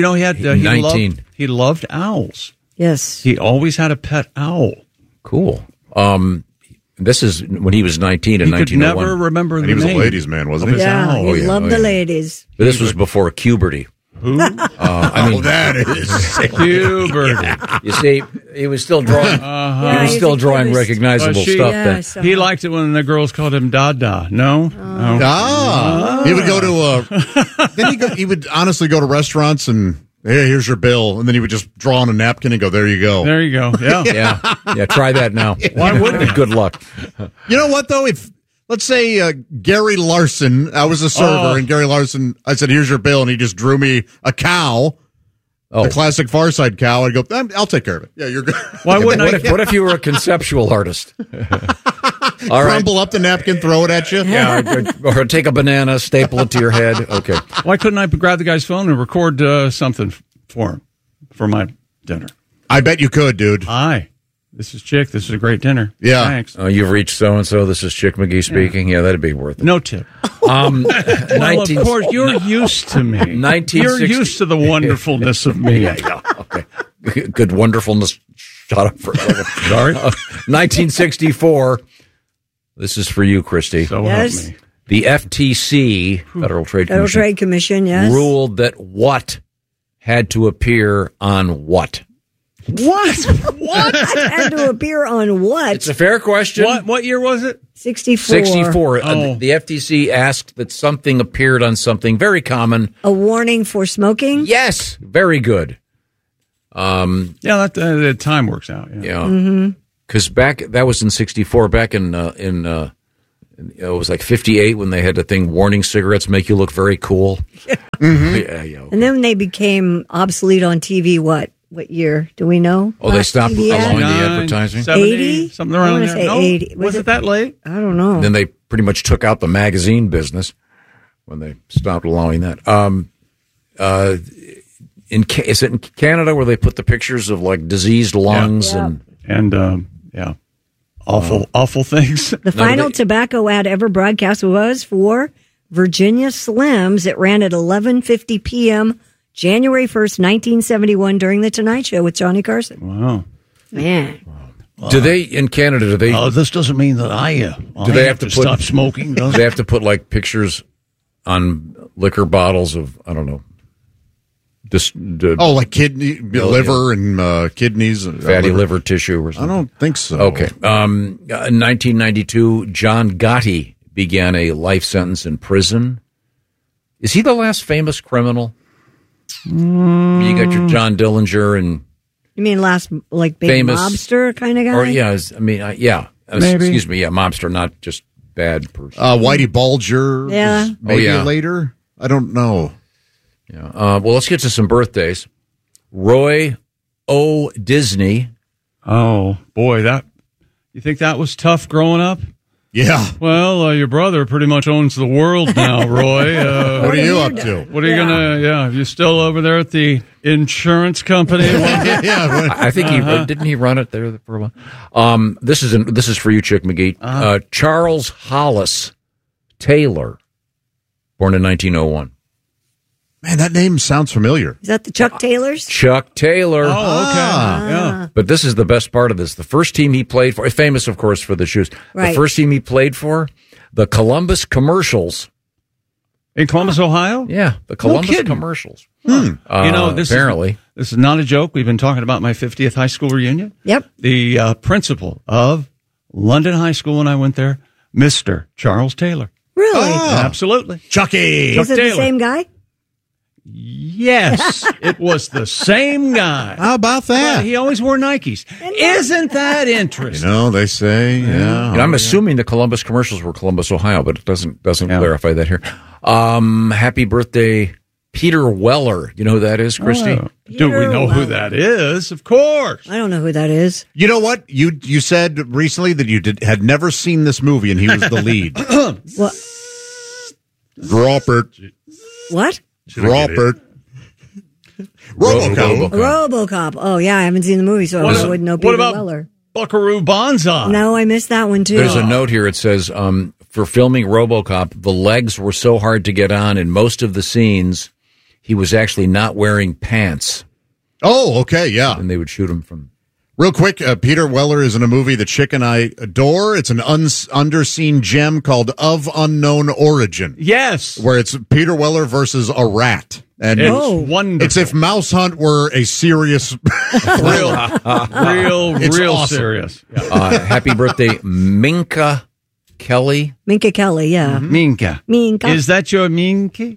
Speaker 1: loved owls.
Speaker 3: Yes.
Speaker 1: He always had a pet owl.
Speaker 2: Cool. This is when he was 19 in 1901.
Speaker 1: He could never remember the name.
Speaker 4: He was a ladies' man, wasn't he?
Speaker 3: Yeah, he loved the ladies.
Speaker 2: But this was before puberty.
Speaker 1: Who?
Speaker 4: That is
Speaker 1: puberty.
Speaker 2: You see, he was still drawing. He was still drawing recognizable stuff. Then
Speaker 1: he liked it when the girls called him Dada. No.
Speaker 4: He would go to. Then he would honestly go to restaurants and. Hey, here's your bill, and then he would just draw on a napkin and go, "There you go."
Speaker 1: There you go. Yeah,
Speaker 2: yeah. Try that now. Why wouldn't it? Good luck.
Speaker 4: You know what though? If let's say Gary Larson, I was a server, and Gary Larson, I said, "Here's your bill," and he just drew me a cow, a classic Far Side cow. I'd go, "I'll take care of it." Yeah, you're good.
Speaker 1: Why wouldn't
Speaker 2: What if you were a conceptual artist?
Speaker 4: All right. Crumble up the napkin, throw it at you.
Speaker 2: Yeah, or take a banana, staple it to your head. Okay.
Speaker 1: Why couldn't I grab the guy's phone and record something for him for my dinner?
Speaker 4: I bet you could, dude.
Speaker 1: Hi, this is Chick. This is a great dinner.
Speaker 4: Yeah.
Speaker 1: Thanks.
Speaker 2: You've reached so-and-so. This is Chick McGee speaking. Yeah, that'd be worth it.
Speaker 1: No tip. Well, of course, you're used to me. You're used to the wonderfulness of me.
Speaker 2: Yeah. Okay. Good wonderfulness shut up for a second.
Speaker 1: Sorry.
Speaker 2: 1964. This is for you, Christy.
Speaker 1: So
Speaker 3: Yes.
Speaker 1: help me.
Speaker 2: The FTC, Federal Trade
Speaker 3: Federal
Speaker 2: Commission,
Speaker 3: Trade Commission, yes.
Speaker 2: ruled that what had to appear on what?
Speaker 1: What?
Speaker 3: What? Had to appear on what?
Speaker 2: It's a fair question.
Speaker 1: What year was it?
Speaker 3: 64.
Speaker 2: 64.
Speaker 1: Oh.
Speaker 2: The FTC asked that something appeared on something very common.
Speaker 3: A warning for smoking?
Speaker 2: Yes. Very good.
Speaker 1: Yeah, that time works out. Yeah.
Speaker 2: Yeah. Because that was in 64. Back in it was like 58 when they had the thing, warning cigarettes make you look very cool. Yeah.
Speaker 3: And then they became obsolete on TV, what year? Do we know?
Speaker 2: Oh, they stopped allowing the advertising?
Speaker 1: 70,
Speaker 3: 80?
Speaker 1: something around
Speaker 3: I wanna
Speaker 1: there.
Speaker 3: say
Speaker 1: No?
Speaker 3: 80.
Speaker 1: Was it that late?
Speaker 3: I don't know.
Speaker 2: Then they pretty much took out the magazine business when they stopped allowing that. Is it in Canada where they put the pictures of like diseased lungs
Speaker 1: and awful things?
Speaker 3: The final tobacco ad ever broadcast was for Virginia Slims. It ran at 11:50 p.m. January 1st, 1971 during The Tonight Show with Johnny Carson.
Speaker 1: Wow.
Speaker 3: Man.
Speaker 2: Do they in Canada? Do they?
Speaker 1: This doesn't mean that I
Speaker 2: they have to
Speaker 1: stop smoking?
Speaker 2: Do they have to put like pictures on liquor bottles of
Speaker 4: like kidney, liver, and kidneys,
Speaker 2: fatty liver tissue or something?
Speaker 4: I don't think so.
Speaker 2: Okay. In 1992, John Gotti began a life sentence in prison. Is he the last famous criminal? You got your John Dillinger and
Speaker 3: You mean last, like, big
Speaker 2: famous
Speaker 3: mobster kind of guy?
Speaker 2: Or yeah,
Speaker 3: Maybe.
Speaker 2: Excuse me, mobster, not just bad person.
Speaker 4: Whitey Bulger.
Speaker 3: Yeah.
Speaker 4: Was maybe later. I don't know.
Speaker 2: Yeah. Well, let's get to some birthdays. Roy O. Disney.
Speaker 1: Oh boy, you think that was tough growing up?
Speaker 4: Yeah.
Speaker 1: Well, your brother pretty much owns the world now, Roy.
Speaker 4: What are you up to?
Speaker 1: What are you gonna? You still over there at the insurance company?
Speaker 2: I think didn't he run it there for a while? This is for you, Chick McGee. Charles Hollis Taylor, born in 1901.
Speaker 4: Man, that name sounds familiar.
Speaker 3: Is that the Chuck Taylors?
Speaker 2: Chuck Taylor.
Speaker 1: Oh, okay. Yeah.
Speaker 2: But this is the best part of this. The first team he played for, famous, of course, for the shoes.
Speaker 3: Right.
Speaker 2: The first team he played for, the Columbus Commercials.
Speaker 1: In Columbus, Ohio?
Speaker 2: Yeah, the Columbus Commercials.
Speaker 1: Apparently. This is not a joke. We've been talking about my 50th high school reunion.
Speaker 3: Yep.
Speaker 1: The principal of London High School when I went there, Mr. Charles Taylor.
Speaker 3: Really?
Speaker 1: Absolutely.
Speaker 4: Chucky.
Speaker 3: Is it the same guy?
Speaker 1: Yes, it was the same guy.
Speaker 4: How about that?
Speaker 1: Well, he always wore Nikes. Isn't that interesting?
Speaker 4: They say, yeah.
Speaker 2: And I'm assuming the Columbus Commercials were Columbus, Ohio, but it doesn't clarify that here. Happy birthday, Peter Weller. You know who that is, Christy?
Speaker 1: Do we know who that is? Of course.
Speaker 3: I don't know who that is.
Speaker 4: You know what? You said recently that you had never seen this movie, and he was the lead.
Speaker 3: What?
Speaker 4: Robert.
Speaker 3: What?
Speaker 4: Robert.
Speaker 3: RoboCop. Oh, yeah, I haven't seen the movie, so I wouldn't know Peter Weller.
Speaker 1: Buckaroo Banzai?
Speaker 3: No, I missed that one, too.
Speaker 2: There's a note here. It says, for filming RoboCop, the legs were so hard to get on in most of the scenes, he was actually not wearing pants.
Speaker 4: Oh, okay, yeah.
Speaker 2: And they would shoot him from...
Speaker 4: Real quick, Peter Weller is in a movie that Chick and I adore. It's an underseen gem called Of Unknown Origin.
Speaker 1: Yes.
Speaker 4: Where it's Peter Weller versus a rat. And
Speaker 1: it's wonderful.
Speaker 4: It's if Mouse Hunt were a serious
Speaker 1: real awesome. Serious.
Speaker 2: Yeah. Happy birthday, Minka Kelly.
Speaker 3: Minka Kelly, yeah.
Speaker 1: Minka. Is that your Minka?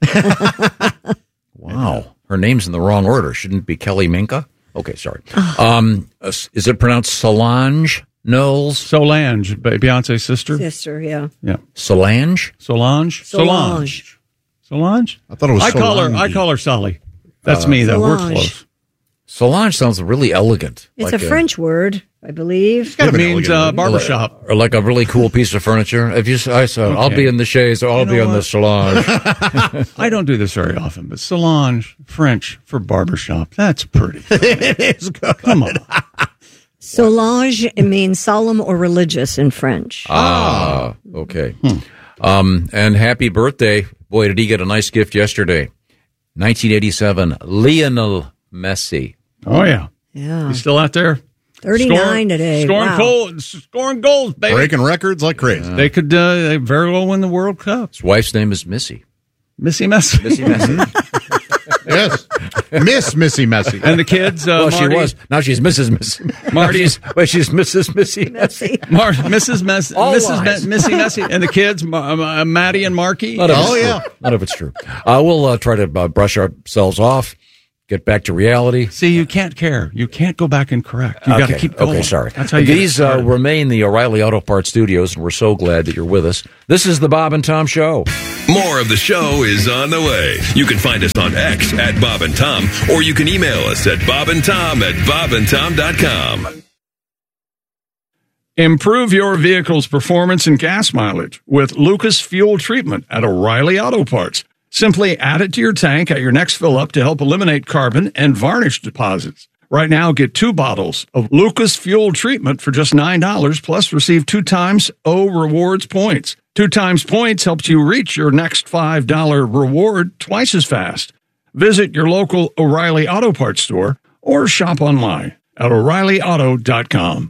Speaker 2: Wow. Her name's in the wrong order. Shouldn't it be Kelly Minka? Okay, sorry. Is it pronounced Solange Knowles?
Speaker 1: Solange, Beyonce's sister.
Speaker 3: Sister, yeah.
Speaker 1: Yeah.
Speaker 2: Solange?
Speaker 1: Solange. I thought it was I call her Sally. That's me, though. We're close.
Speaker 2: Solange sounds really elegant.
Speaker 3: It's like a French word, I believe.
Speaker 1: It means barbershop.
Speaker 2: Or like a really cool piece of furniture. I'll be in the chaise or I'll be on the Solange.
Speaker 1: I don't do this very often, but Solange, French for barbershop. That's pretty.
Speaker 4: It is good.
Speaker 1: Come on.
Speaker 3: Solange, it means solemn or religious in French.
Speaker 2: Ah, okay. And happy birthday. Boy, did he get a nice gift yesterday. 1987, Lionel Messi.
Speaker 1: Oh, yeah.
Speaker 3: Yeah.
Speaker 1: He's still out there?
Speaker 3: 39 today.
Speaker 1: Scoring goals, baby.
Speaker 4: Breaking records like crazy.
Speaker 1: They could they very well win the World Cup.
Speaker 2: His wife's name is Missy.
Speaker 1: Missy Messi.
Speaker 2: Missy Messi.
Speaker 4: Yes. Miss Missy Messi.
Speaker 1: And the kids,
Speaker 2: well,
Speaker 1: Marty,
Speaker 2: she was. Now she's Mrs. Missy.
Speaker 1: Marty's.
Speaker 2: She's Mrs. Missy.
Speaker 1: Mrs. Messi. Missy Messi. And the kids, Maddie and Marky.
Speaker 2: None of it's true. We'll try to brush ourselves off. Get back to reality.
Speaker 1: See, you can't care. You can't go back and correct. You got to keep going.
Speaker 2: Okay, sorry.
Speaker 1: That's how you
Speaker 2: These remain the O'Reilly Auto Parts studios, and we're so glad that you're with us. This is the Bob and Tom Show.
Speaker 5: More of the show is on the way. You can find us on X at Bob and Tom, or you can email us at bobandtom@bobandtom.com.
Speaker 1: Improve your vehicle's performance and gas mileage with Lucas Fuel Treatment at O'Reilly Auto Parts. Simply add it to your tank at your next fill-up to help eliminate carbon and varnish deposits. Right now, get 2 bottles of Lucas Fuel Treatment for just $9, plus receive 2 times O Rewards points. 2 times points helps you reach your next $5 reward twice as fast. Visit your local O'Reilly Auto Parts store or shop online at O'ReillyAuto.com.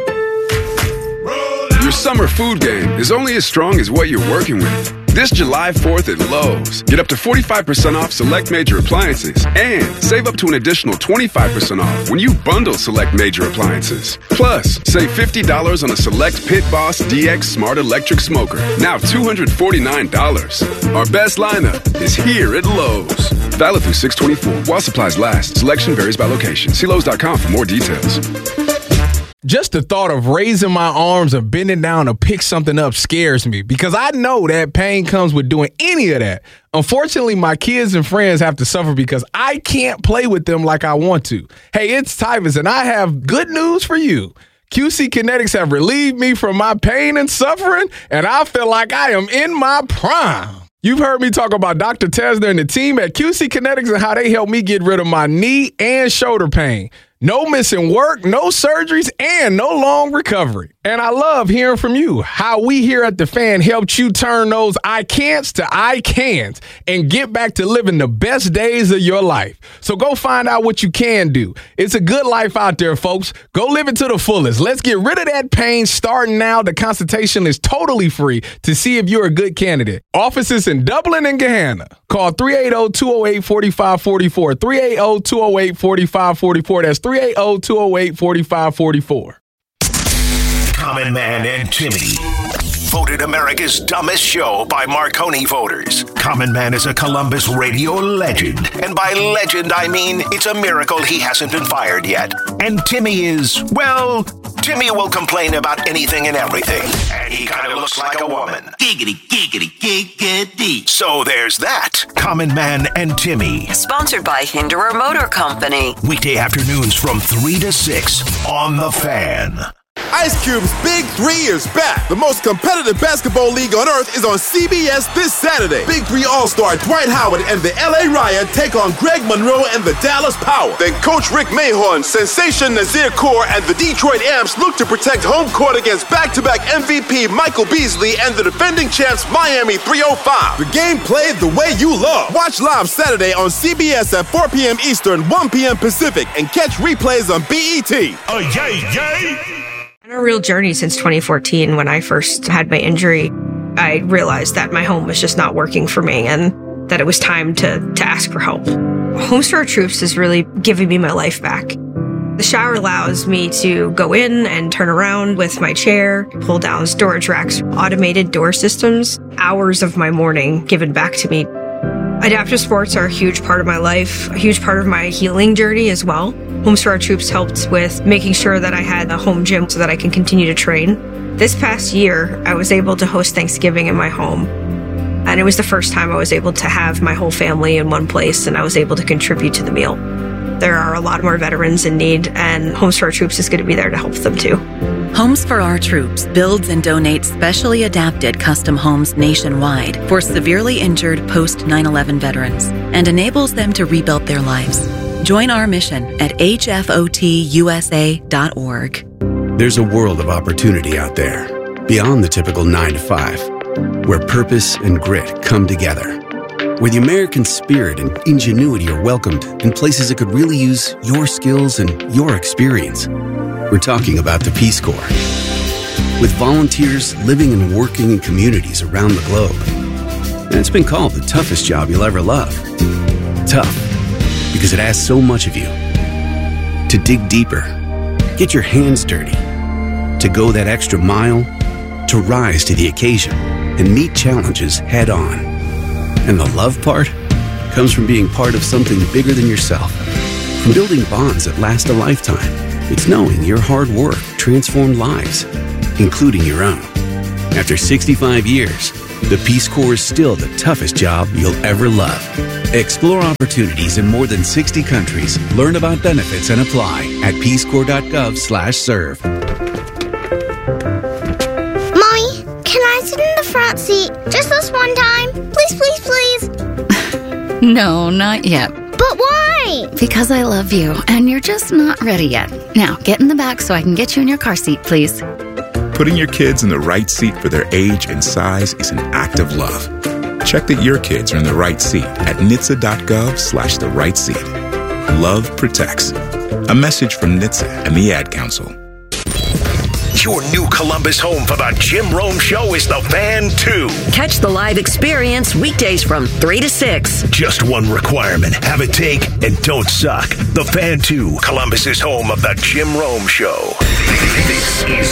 Speaker 6: Your summer food game is only as strong as what you're working with. This July 4th at Lowe's, get up to 45% off select major appliances and save up to an additional 25% off when you bundle select major appliances. Plus, save $50 on a select Pit Boss DX Smart Electric Smoker, now $249. Our best lineup is here at Lowe's. Valid through 6/24 while supplies last. Selection varies by location. See Lowe's.com for more details.
Speaker 21: Just the thought of raising my arms or bending down to pick something up scares me because I know that pain comes with doing any of that. Unfortunately, my kids and friends have to suffer because I can't play with them like I want to. Hey, it's Tyvus, and I have good news for you. QC Kinetics have relieved me from my pain and suffering, and I feel like I am in my prime. You've heard me talk about Dr. Tesner and the team at QC Kinetics and how they helped me get rid of my knee and shoulder pain. No missing work, no surgeries, and no long recovery. And I love hearing from you how we here at The Fan helped you turn those I can'ts to I can'ts and get back to living the best days of your life. So go find out what you can do. It's a good life out there, folks. Go live it to the fullest. Let's get rid of that pain starting now. The consultation is totally free to see if you're a good candidate. Offices in Dublin and Gahanna. Call 380-208-4544. 380-208-4544. That's 380-208-4544.
Speaker 23: Common Man and Timmy. Voted America's dumbest show by Marconi voters. Common Man is a Columbus radio legend. And by legend, I mean it's a miracle he hasn't been fired yet. And Timmy is, well, Timmy will complain about anything and everything. And he kind of looks like a woman. Giggity, giggity, giggity. So there's that. Common Man and Timmy.
Speaker 24: Sponsored by Hinderer Motor Company.
Speaker 23: Weekday afternoons from 3 to 6 on The Fan.
Speaker 7: Ice Cube's Big 3 is back. The most competitive basketball league on earth is on CBS this Saturday. Big 3 All-Star Dwight Howard and the LA Riot take on Greg Monroe and the Dallas Power. Then Coach Rick Mahorn, Sensation Nazir Kaur, and the Detroit Amps look to protect home court against back-to-back MVP Michael Beasley and the defending champs Miami 305. The game played the way you love. Watch live Saturday on CBS at 4 p.m. Eastern, 1 p.m. Pacific, and catch replays on BET. Oh, yay, yay!
Speaker 16: A real journey since 2014. When I first had my injury, I realized that my home was just not working for me and that it was time to ask for help. Homes for Our Troops is really giving me my life back. The shower allows me to go in and turn around with my chair, pull down storage racks, automated door systems, hours of my morning given back to me. Adaptive sports are a huge part of my life, a huge part of my healing journey as well. Homes for Our Troops helped with making sure that I had a home gym so that I can continue to train. This past year, I was able to host Thanksgiving in my home. And it was the first time I was able to have my whole family in one place and I was able to contribute to the meal. There are a lot more veterans in need, and Homes for Our Troops is going to be there to help them too.
Speaker 25: Homes for Our Troops builds and donates specially adapted custom homes nationwide for severely injured post-9/11 veterans and enables them to rebuild their lives. Join our mission at hfotusa.org.
Speaker 26: There's a world of opportunity out there, beyond the typical 9 to 5, where purpose and grit come together. where the American spirit and ingenuity are welcomed in places that could really use your skills and your experience. We're talking about the Peace Corps. With volunteers living and working in communities around the globe. And it's been called the toughest job you'll ever love. Tough, because it asks so much of you. To dig deeper, get your hands dirty, to go that extra mile, to rise to the occasion and meet challenges head on. And the love part comes from being part of something bigger than yourself. From building bonds that last a lifetime. It's knowing your hard work transformed lives, including your own. After 65 years, the Peace Corps is still the toughest job you'll ever love. Explore opportunities in more than 60 countries. Learn about benefits and apply at peacecorps.gov/serve.
Speaker 8: Mommy, can I sit in the front seat just this one time? Please, please, please.
Speaker 9: No, not yet.
Speaker 8: But why?
Speaker 9: Because I love you, and you're just not ready yet. Now, get in the back so I can get you in your car seat, please.
Speaker 10: Putting your kids in the right seat for their age and size is an act of love. Check that your kids are in the right seat at NHTSA.gov/the right seat. Love protects. A message from NHTSA and the Ad Council.
Speaker 23: Your new Columbus home for the Jim Rome Show is the Fan 2.
Speaker 24: Catch the live experience weekdays from 3 to 6.
Speaker 23: Just one requirement. Have a take and don't suck. The Fan 2, Columbus's home of the Jim Rome Show. This is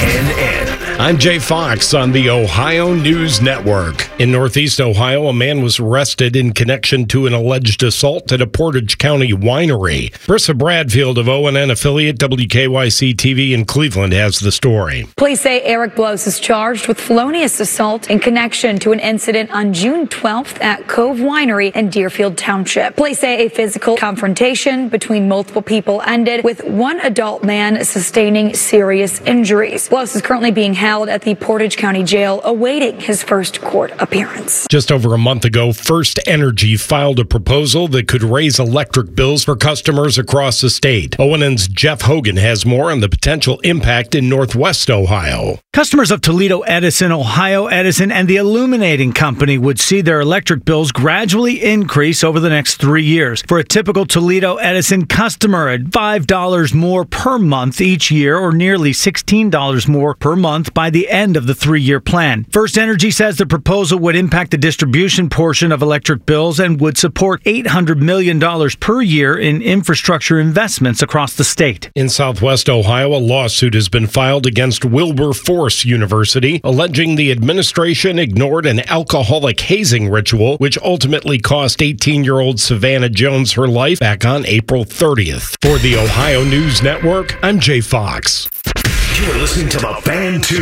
Speaker 23: ONN.
Speaker 11: I'm Jay Fox on the Ohio News Network. In Northeast Ohio, a man was arrested in connection to an alleged assault at a Portage County winery. Brissa Bradfield of ONN affiliate WKYC-TV in Cleveland has the story.
Speaker 12: Police say Eric Blows is charged with felonious assault in connection to an incident on June 12th at Cove Winery in Deerfield Township. Police say a physical confrontation between multiple people ended with one adult man sustaining serious injuries. Blows is currently being held at the Portage County Jail awaiting his first court appearance.
Speaker 11: Just over a month ago, First Energy filed a proposal that could raise electric bills for customers across the state. ONN's Jeff Hogan has more on the potential impact in Northwest Ohio.
Speaker 13: Customers of Toledo Edison, Ohio Edison, and the Illuminating Company would see their electric bills gradually increase over the next 3 years. For a typical Toledo Edison customer, at $5 more per month each year, or nearly $16 more per month by the end of the 3-year plan. First Energy says the proposal would impact the distribution portion of electric bills and would support $800 million per year in infrastructure investments across the state.
Speaker 11: In Southwest Ohio, a lawsuit has been filed against Wilberforce University, alleging the administration ignored an alcoholic hazing ritual, which ultimately cost 18-year-old Savannah Jones her life back on April 30th. For the Ohio News Network, I'm Jay Fox.
Speaker 23: You're listening to the Fan 2.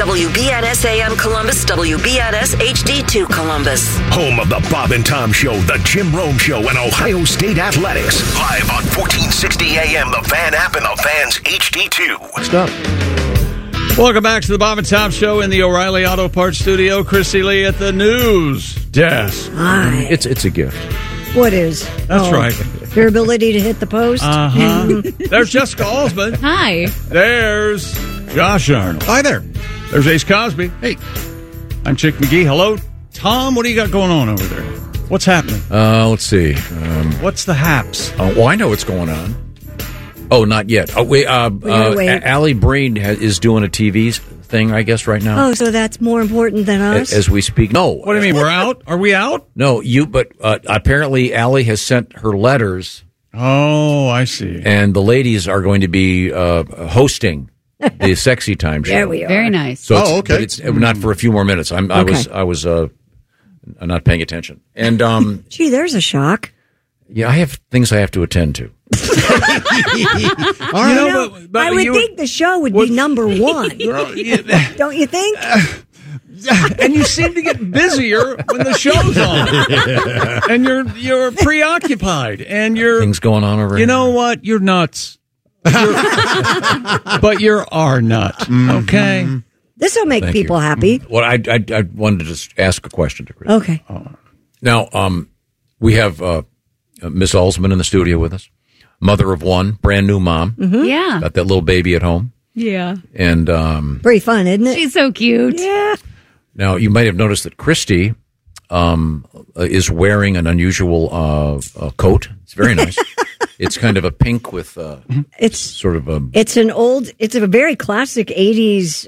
Speaker 24: WBNS AM Columbus, WBNS HD2 Columbus.
Speaker 23: Home of the Bob and Tom Show, the Jim Rome Show, and Ohio State Athletics. Live on 1460 AM, the Fan app, and the Fan's HD2.
Speaker 1: Stop. Welcome back to the Bob and Tom Show in the O'Reilly Auto Parts Studio. Christy Lee at the news desk.
Speaker 3: Hi.
Speaker 2: It's a gift.
Speaker 3: What is?
Speaker 1: That's right.
Speaker 3: Your ability to hit the post?
Speaker 1: Uh-huh. There's Jessica Alsman.
Speaker 27: Hi.
Speaker 1: There's Josh Arnold.
Speaker 4: Hi there.
Speaker 1: There's Ace Cosby. Hey. I'm Chick McGee. Hello. Tom, what do you got going on over there? What's happening?
Speaker 2: Let's see.
Speaker 1: What's the haps?
Speaker 2: Well, I know what's going on. Oh, not yet. Oh, wait. Allie Breen is doing a TV thing, I guess, right now.
Speaker 3: Oh, so that's more important than us?
Speaker 2: As we speak. No.
Speaker 1: What do you mean? We're out? Are we out?
Speaker 2: No, but apparently Allie has sent her letters.
Speaker 1: Oh, I see.
Speaker 2: And the ladies are going to be hosting the Sexy Time show.
Speaker 3: There we are.
Speaker 27: Very nice.
Speaker 2: So
Speaker 4: okay.
Speaker 2: But it's not for a few more minutes. I was not paying attention. And
Speaker 3: gee, there's a shock.
Speaker 2: Yeah, I have things I have to attend to.
Speaker 3: All right. But I would think the show would be number one. Don't you think?
Speaker 1: And you seem to get busier when the show's on. And you're preoccupied. And you're
Speaker 2: things going on over here.
Speaker 1: You know what? You're nuts. But you are nuts. Okay?
Speaker 3: This will make people happy.
Speaker 2: Well, I wanted to just ask a question to Chris.
Speaker 3: Okay.
Speaker 2: Now, we have Miss Alsman in the studio with us. Mother of one, brand new mom.
Speaker 27: Mm-hmm. Yeah.
Speaker 2: Got that little baby at home.
Speaker 27: Yeah.
Speaker 2: And
Speaker 3: pretty fun, isn't it?
Speaker 27: She's so cute.
Speaker 3: Yeah.
Speaker 2: Now, you might have noticed that Christy is wearing an unusual coat. It's very nice. It's kind of a pink with
Speaker 3: it's
Speaker 2: sort of a.
Speaker 3: It's a very classic 80s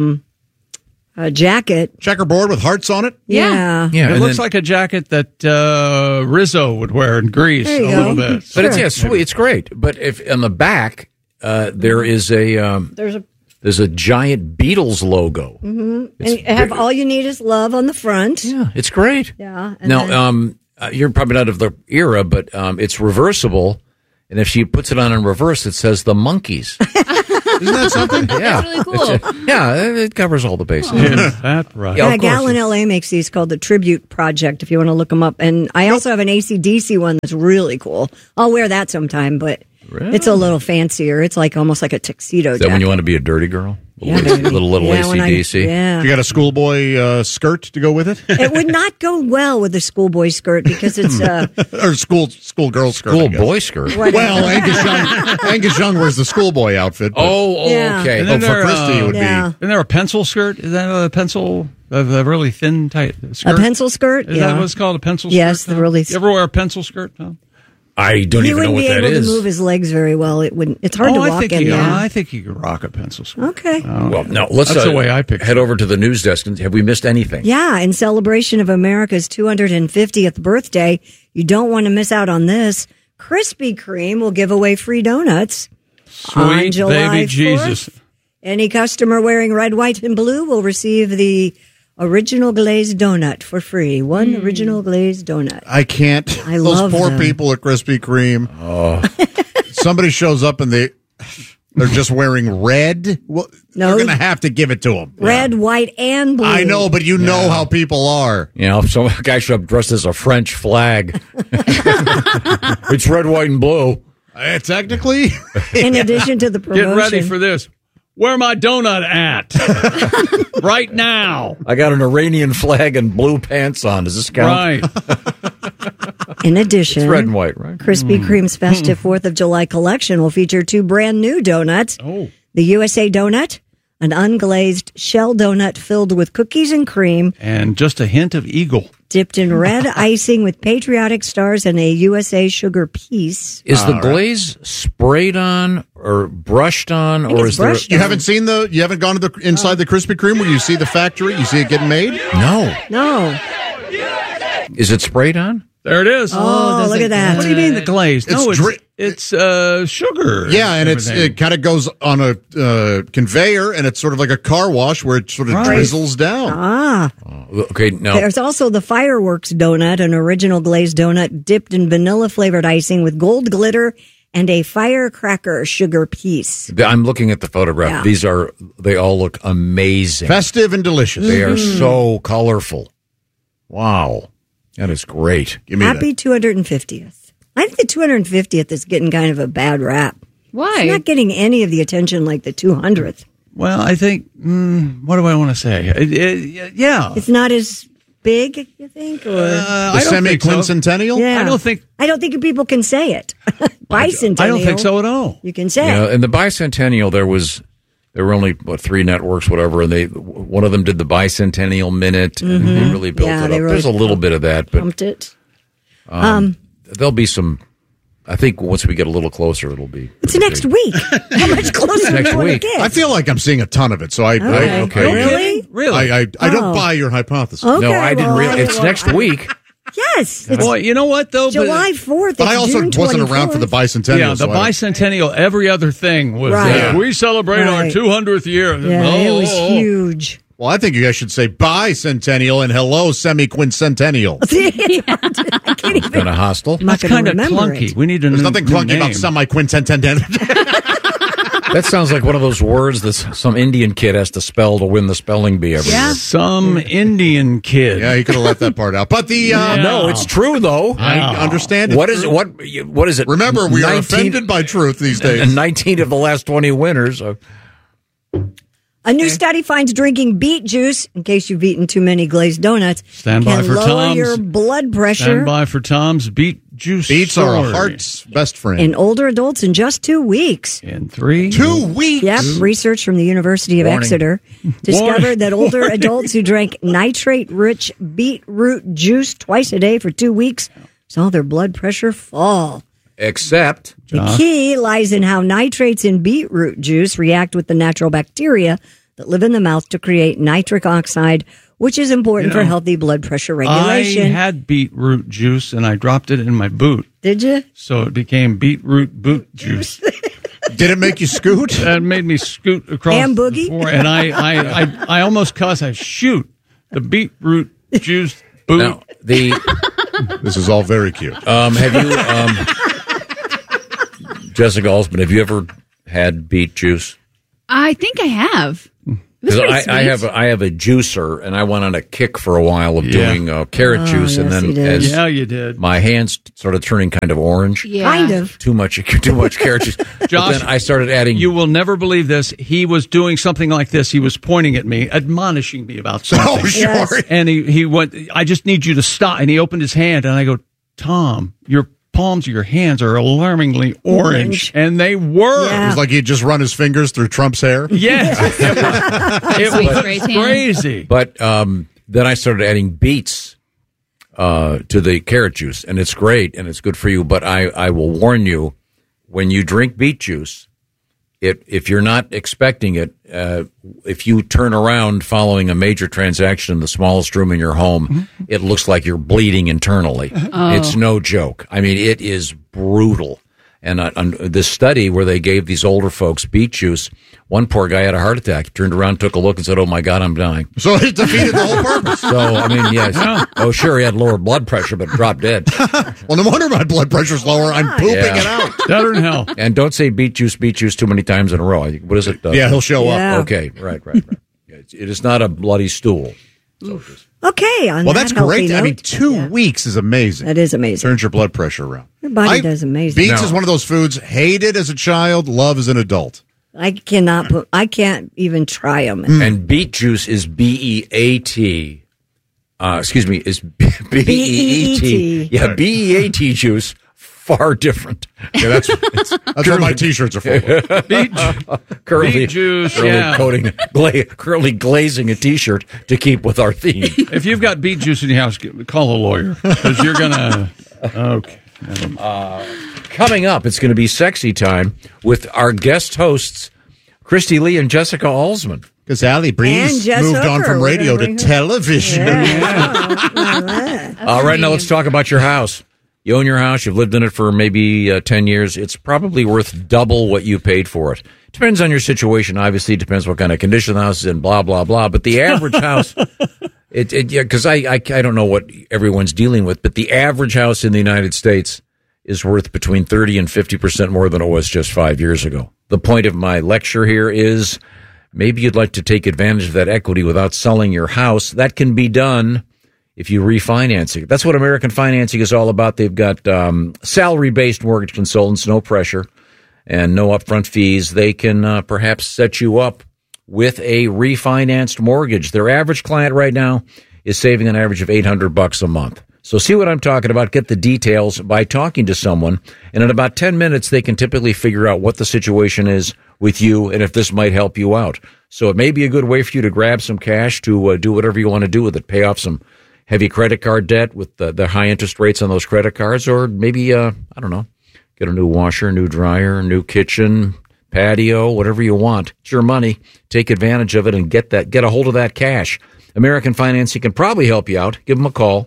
Speaker 3: jacket.
Speaker 4: Checkerboard with hearts on it?
Speaker 3: Yeah.
Speaker 1: It looks like a jacket that Rizzo would wear in Greece a little bit.
Speaker 2: But it's sweet. It's great. But if on the back there is there's a giant Beatles logo.
Speaker 3: Mm-hmm. And have All You Need Is Love on the front.
Speaker 2: Yeah, it's great.
Speaker 3: Yeah.
Speaker 2: Now, you're probably not of the era, but it's reversible. And if she puts it on in reverse, it says the Monkees.
Speaker 4: Isn't that something?
Speaker 2: Yeah.
Speaker 14: That's really cool.
Speaker 2: It covers all the bases.
Speaker 1: Is that right?
Speaker 3: Yeah, Gallon LA makes these called the Tribute Project, if you want to look them up. And I also have an AC/DC one that's really cool. I'll wear that sometime, but it's a little fancier. It's like almost like a tuxedo
Speaker 2: Is that
Speaker 3: jacket.
Speaker 2: when you want to be a dirty girl?
Speaker 3: Yeah,
Speaker 2: little AC/DC?
Speaker 3: Yeah.
Speaker 4: You got a schoolboy skirt to go with it?
Speaker 3: It would not go well with the schoolboy skirt because it's
Speaker 4: or schoolgirl skirt.
Speaker 2: Schoolboy skirt.
Speaker 4: Well, Angus Young wears the schoolboy outfit. But
Speaker 2: Okay.
Speaker 1: And then
Speaker 4: for Christy, it would be.
Speaker 1: Isn't there a pencil skirt? Is that a pencil? A really thin, tight skirt?
Speaker 3: a pencil skirt.
Speaker 1: Is that what it's called? A pencil skirt?
Speaker 3: Yes, the really.
Speaker 1: You ever wear a pencil skirt, Tom?
Speaker 2: I don't
Speaker 3: He
Speaker 2: even know
Speaker 3: wouldn't
Speaker 2: what
Speaker 3: be
Speaker 2: that
Speaker 3: able
Speaker 2: is.
Speaker 3: to move his legs very well. It wouldn't. It's hard to walk in there.
Speaker 1: I think you could rock a pencil skirt.
Speaker 3: Okay.
Speaker 2: Well, now let's
Speaker 1: That's the way I picture
Speaker 2: head over to the news desk. And have we missed anything?
Speaker 3: Yeah, in celebration of America's 250th birthday, you don't want to miss out on this. Krispy Kreme will give away free donuts on
Speaker 1: Sweet
Speaker 3: July
Speaker 1: baby
Speaker 3: 4th.
Speaker 1: Jesus.
Speaker 3: Any customer wearing red, white, and blue will receive the original glazed donut for free. One original glazed donut.
Speaker 4: I can't.
Speaker 3: I
Speaker 4: Those
Speaker 3: love
Speaker 4: poor
Speaker 3: them.
Speaker 4: people at Krispy Kreme.
Speaker 2: Oh.
Speaker 4: Somebody shows up and they're just wearing red. Well,
Speaker 3: No.
Speaker 4: you're going to have to give it to them.
Speaker 3: Red, white, and blue.
Speaker 4: I know, but you know how people are.
Speaker 2: You know, if some guy showed up dressed as a French flag, it's red, white, and blue.
Speaker 4: Technically.
Speaker 3: In addition to the promotion.
Speaker 1: Get ready for this. Where my donut at? Right now.
Speaker 2: I got an Iranian flag and blue pants on. Does this count?
Speaker 1: Right.
Speaker 3: In addition,
Speaker 2: It's red and white, right?
Speaker 3: Krispy Kreme's festive 4th of July collection will feature 2 brand new donuts.
Speaker 1: Oh.
Speaker 3: The USA Donut, an unglazed shell donut filled with cookies and cream,
Speaker 1: And just a hint of eagle.
Speaker 3: dipped in red icing with patriotic stars and a USA sugar piece.
Speaker 2: Is the glaze sprayed on or brushed on, or is there?
Speaker 4: You haven't seen you haven't gone to the inside the Krispy Kreme where you see the factory, you see it getting made?
Speaker 2: No.
Speaker 3: No.
Speaker 2: Is it sprayed on?
Speaker 1: There it is.
Speaker 3: Oh, look at that.
Speaker 1: What do you mean the glaze? No,
Speaker 4: It's
Speaker 1: it's sugar.
Speaker 4: Yeah, and
Speaker 1: everything.
Speaker 4: it kind of goes on a conveyor, and it's sort of like a car wash where it sort of drizzles down.
Speaker 3: Ah.
Speaker 2: Okay, now
Speaker 3: There's also the Fireworks Donut, an original glazed donut dipped in vanilla-flavored icing with gold glitter and a firecracker sugar piece.
Speaker 2: I'm looking at the photograph.
Speaker 3: Yeah.
Speaker 2: They all look amazing.
Speaker 4: Festive and delicious.
Speaker 2: They are so colorful. Wow. That is great.
Speaker 4: Give me
Speaker 3: Happy 250th. I think the 250th is getting kind of a bad rap.
Speaker 14: Why?
Speaker 3: It's not getting any of the attention like the 200th.
Speaker 1: Well, I think, what do I want to say? Yeah.
Speaker 3: It's not as big, you think? Or
Speaker 4: the semi-quincentennial?
Speaker 3: Yeah.
Speaker 1: I don't think
Speaker 3: people can say it. Bicentennial.
Speaker 1: I don't think so at all.
Speaker 3: You can say
Speaker 2: You know,
Speaker 3: it.
Speaker 2: in the bicentennial, there were only 3 networks, whatever, and one of them did the bicentennial minute, and they really built it up. There's a little bit of that, but
Speaker 3: pumped it.
Speaker 2: there'll be some. I think once we get a little closer, it'll be.
Speaker 3: It's next week. How much closer
Speaker 2: Next
Speaker 3: do you want to
Speaker 2: week.
Speaker 3: get?
Speaker 4: I feel like I'm seeing a ton of it, so
Speaker 3: Okay.
Speaker 4: I
Speaker 3: Really?
Speaker 4: I don't buy your hypothesis.
Speaker 3: Okay,
Speaker 2: No, I didn't
Speaker 3: well,
Speaker 2: realize. It's next week.
Speaker 3: Yes. It's
Speaker 1: Boy, you know what, though?
Speaker 3: July 4th.
Speaker 4: But I
Speaker 3: it's
Speaker 4: also
Speaker 3: June
Speaker 4: wasn't around for the
Speaker 3: 24th.
Speaker 4: bicentennial.
Speaker 1: Yeah, the
Speaker 4: so I-
Speaker 1: bicentennial, every other thing was,
Speaker 3: Right.
Speaker 1: we celebrate our
Speaker 3: Right.
Speaker 1: 200th year.
Speaker 3: Yeah, it was huge.
Speaker 4: Well, I think you guys should say bicentennial and hello semi-quincentennial.
Speaker 3: I can't even.
Speaker 2: Kind of hostile.
Speaker 3: I'm not
Speaker 1: That's
Speaker 3: going to
Speaker 1: kind of
Speaker 3: remember
Speaker 1: clunky.
Speaker 3: it.
Speaker 1: We need a
Speaker 4: There's
Speaker 1: new,
Speaker 4: nothing
Speaker 1: new
Speaker 4: clunky
Speaker 1: name.
Speaker 4: about semi-quincentennial.
Speaker 2: That sounds like one of those words that some Indian kid has to spell to win the spelling bee every year.
Speaker 1: Some Indian kid.
Speaker 4: Yeah, he could have let that part out. But the
Speaker 2: No, it's true though.
Speaker 4: I understand.
Speaker 2: What is it? What is it?
Speaker 4: Remember, we are
Speaker 2: 19
Speaker 4: offended by truth these days.
Speaker 2: And 19 of the last 20 winners.
Speaker 3: A new study finds drinking beet juice, in case you've eaten too many glazed donuts,
Speaker 1: Stand by
Speaker 3: can
Speaker 1: for
Speaker 3: lower
Speaker 1: Tom's.
Speaker 3: your blood pressure.
Speaker 1: Stand by for Tom's beet juice.
Speaker 4: Beets are a
Speaker 1: story.
Speaker 4: heart's best friend.
Speaker 3: In older adults in just 2 weeks.
Speaker 1: In 3.
Speaker 4: 2 weeks?
Speaker 3: Yep. Research from the University of Exeter discovered that older adults who drank nitrate-rich beetroot juice twice a day for 2 weeks saw their blood pressure fall.
Speaker 2: Except
Speaker 3: the key lies in how nitrates in beetroot juice react with the natural bacteria that live in the mouth to create nitric oxide, which is important for healthy blood pressure regulation.
Speaker 1: I had beetroot juice and I dropped it in my boot.
Speaker 3: Did you?
Speaker 1: So it became beetroot boot juice.
Speaker 4: Did it make you scoot?
Speaker 1: It made me scoot across
Speaker 3: and boogie.
Speaker 1: the floor, and I almost cussed. I shoot the beetroot juice boot.
Speaker 2: Now,
Speaker 4: this is all very cute.
Speaker 2: Have you, Jessica Alsman, have you ever had beet juice?
Speaker 14: I think I have.
Speaker 2: I have a juicer, and I went on a kick for a while of doing carrot juice, and then as
Speaker 1: you did.
Speaker 2: My hands started turning kind of orange.
Speaker 3: Kind of.
Speaker 2: Too much carrot juice.
Speaker 1: Josh,
Speaker 2: then I started adding.
Speaker 1: You will never believe this. He was doing something like this. He was pointing at me, admonishing me about something.
Speaker 4: Oh, sure. Yes.
Speaker 1: And he went, I just need you to stop. And he opened his hand, and I go, Tom, your palms of your hands are alarmingly orange. And they were.
Speaker 4: It was like he'd just run his fingers through Trump's hair.
Speaker 1: Yes. It was crazy.
Speaker 2: But then I started adding beets to the carrot juice, and it's great, and it's good for you. But I will warn you, when you drink beet juice, if you're not expecting it, if you turn around following a major transaction in the smallest room in your home, it looks like you're bleeding internally.
Speaker 14: Oh.
Speaker 2: It's no joke. I mean, it is brutal. And on this study where they gave these older folks beet juice, one poor guy had a heart attack. Turned around, took a look, and said, "Oh my God, I'm dying."
Speaker 4: So it defeated the whole purpose.
Speaker 2: So I mean, yes. Oh, sure, he had lower blood pressure, but dropped dead.
Speaker 4: Well, no wonder my blood pressure's lower. I'm pooping it out.
Speaker 1: Better than hell.
Speaker 2: And don't say beet juice too many times in a row. What is it?
Speaker 4: Yeah, he'll show up.
Speaker 2: Okay, right. It is not a bloody stool.
Speaker 3: Okay.
Speaker 4: Well, that's great. I mean, 2 weeks is amazing.
Speaker 3: That is amazing.
Speaker 4: Turns your blood pressure around.
Speaker 3: Your body does amazing.
Speaker 4: Beets is one of those foods, hated as a child, love as an adult.
Speaker 3: I can't even try them.
Speaker 2: And beet juice is B-E-A-T. Is B-E-E-T. Yeah, B-E-A-T juice. Far different.
Speaker 4: Yeah, that's what my T-shirts are for.
Speaker 1: Beet juice,
Speaker 2: currently glazing a T-shirt to keep with our theme.
Speaker 1: If you've got beet juice in your house, call a lawyer, because you're gonna. Okay.
Speaker 2: Coming up, it's going to be sexy time with our guest hosts, Christy Lee and Jessica Alsman.
Speaker 4: Because Allie Breeze moved on from radio to television.
Speaker 2: Right now, let's talk about your house. You own your house. You've lived in it for maybe 10 years. It's probably worth double what you paid for it. Depends on your situation. Obviously, it depends what kind of condition the house is in, blah, blah, blah. But the average house, because I don't know what everyone's dealing with, but the average house in the United States is worth between 30 and 50% more than it was just 5 years ago. The point of my lecture here is maybe you'd like to take advantage of that equity without selling your house. That can be done if you refinance it. That's what American Financing is all about. They've got salary-based mortgage consultants, no pressure, and no upfront fees. They can perhaps set you up with a refinanced mortgage. Their average client right now is saving an average of $800 a month. So see what I'm talking about. Get the details by talking to someone. And in about 10 minutes, they can typically figure out what the situation is with you and if this might help you out. So it may be a good way for you to grab some cash to do whatever you want to do with it. Pay off some heavy credit card debt with the high interest rates on those credit cards, or maybe, I don't know, get a new washer, new dryer, new kitchen, patio, whatever you want. It's your money. Take advantage of it and get a hold of that cash. American Financing can probably help you out. Give them a call.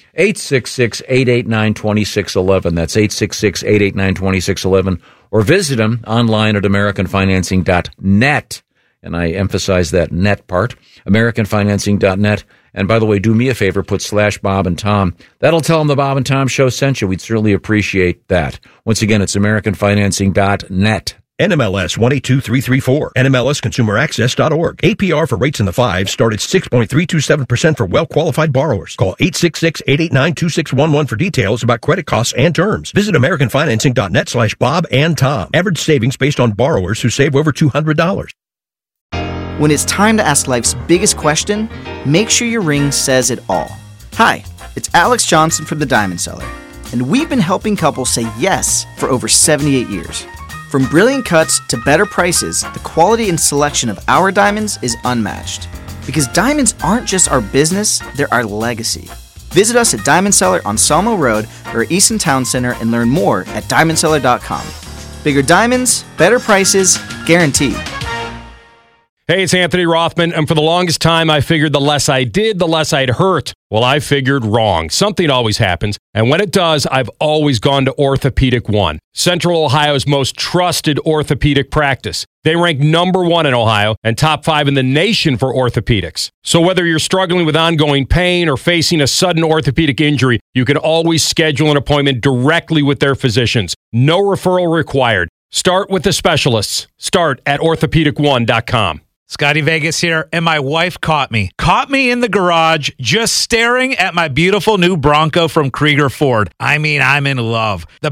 Speaker 2: 866-889-2611. That's 866-889-2611. Or visit them online at AmericanFinancing.net. And I emphasize that net part. AmericanFinancing.net. And by the way, do me a favor, put /Bob and Tom. That'll tell them the Bob and Tom Show sent you. We'd certainly appreciate that. Once again, it's AmericanFinancing.net.
Speaker 15: NMLS 182334. NMLSConsumerAccess.org. APR for rates in the 5s start at 6.327% for well-qualified borrowers. Call 866-889-2611 for details about credit costs and terms. Visit AmericanFinancing.net /Bob and Tom. Average savings based on borrowers who save over $200.
Speaker 17: When it's time to ask life's biggest question, make sure your ring says it all. Hi, it's Alex Johnson from The Diamond Seller. and we've been helping couples say yes for over 78 years. From brilliant cuts to better prices, the quality and selection of our diamonds is unmatched. Because diamonds aren't just our business, they're our legacy. Visit us at Diamond Seller on Salmo Road or Easton Town Center and learn more at diamondseller.com. Bigger diamonds, better prices, guaranteed.
Speaker 11: Hey, it's Anthony Rothman, and for the longest time, I figured the less I did, the less I'd hurt. Well, I figured wrong. Something always happens, and when it does, I've always gone to Orthopedic One, Central Ohio's most trusted orthopedic practice. They rank number 1 in Ohio and top 5 in the nation for orthopedics. So whether you're struggling with ongoing pain or facing a sudden orthopedic injury, you can always schedule an appointment directly with their physicians. No referral required. Start with the specialists. Start at orthopedic1.com.
Speaker 5: Scotty Vegas here, and my wife caught me in the garage just staring at my beautiful new Bronco from Krieger Ford. I mean, I'm in love. The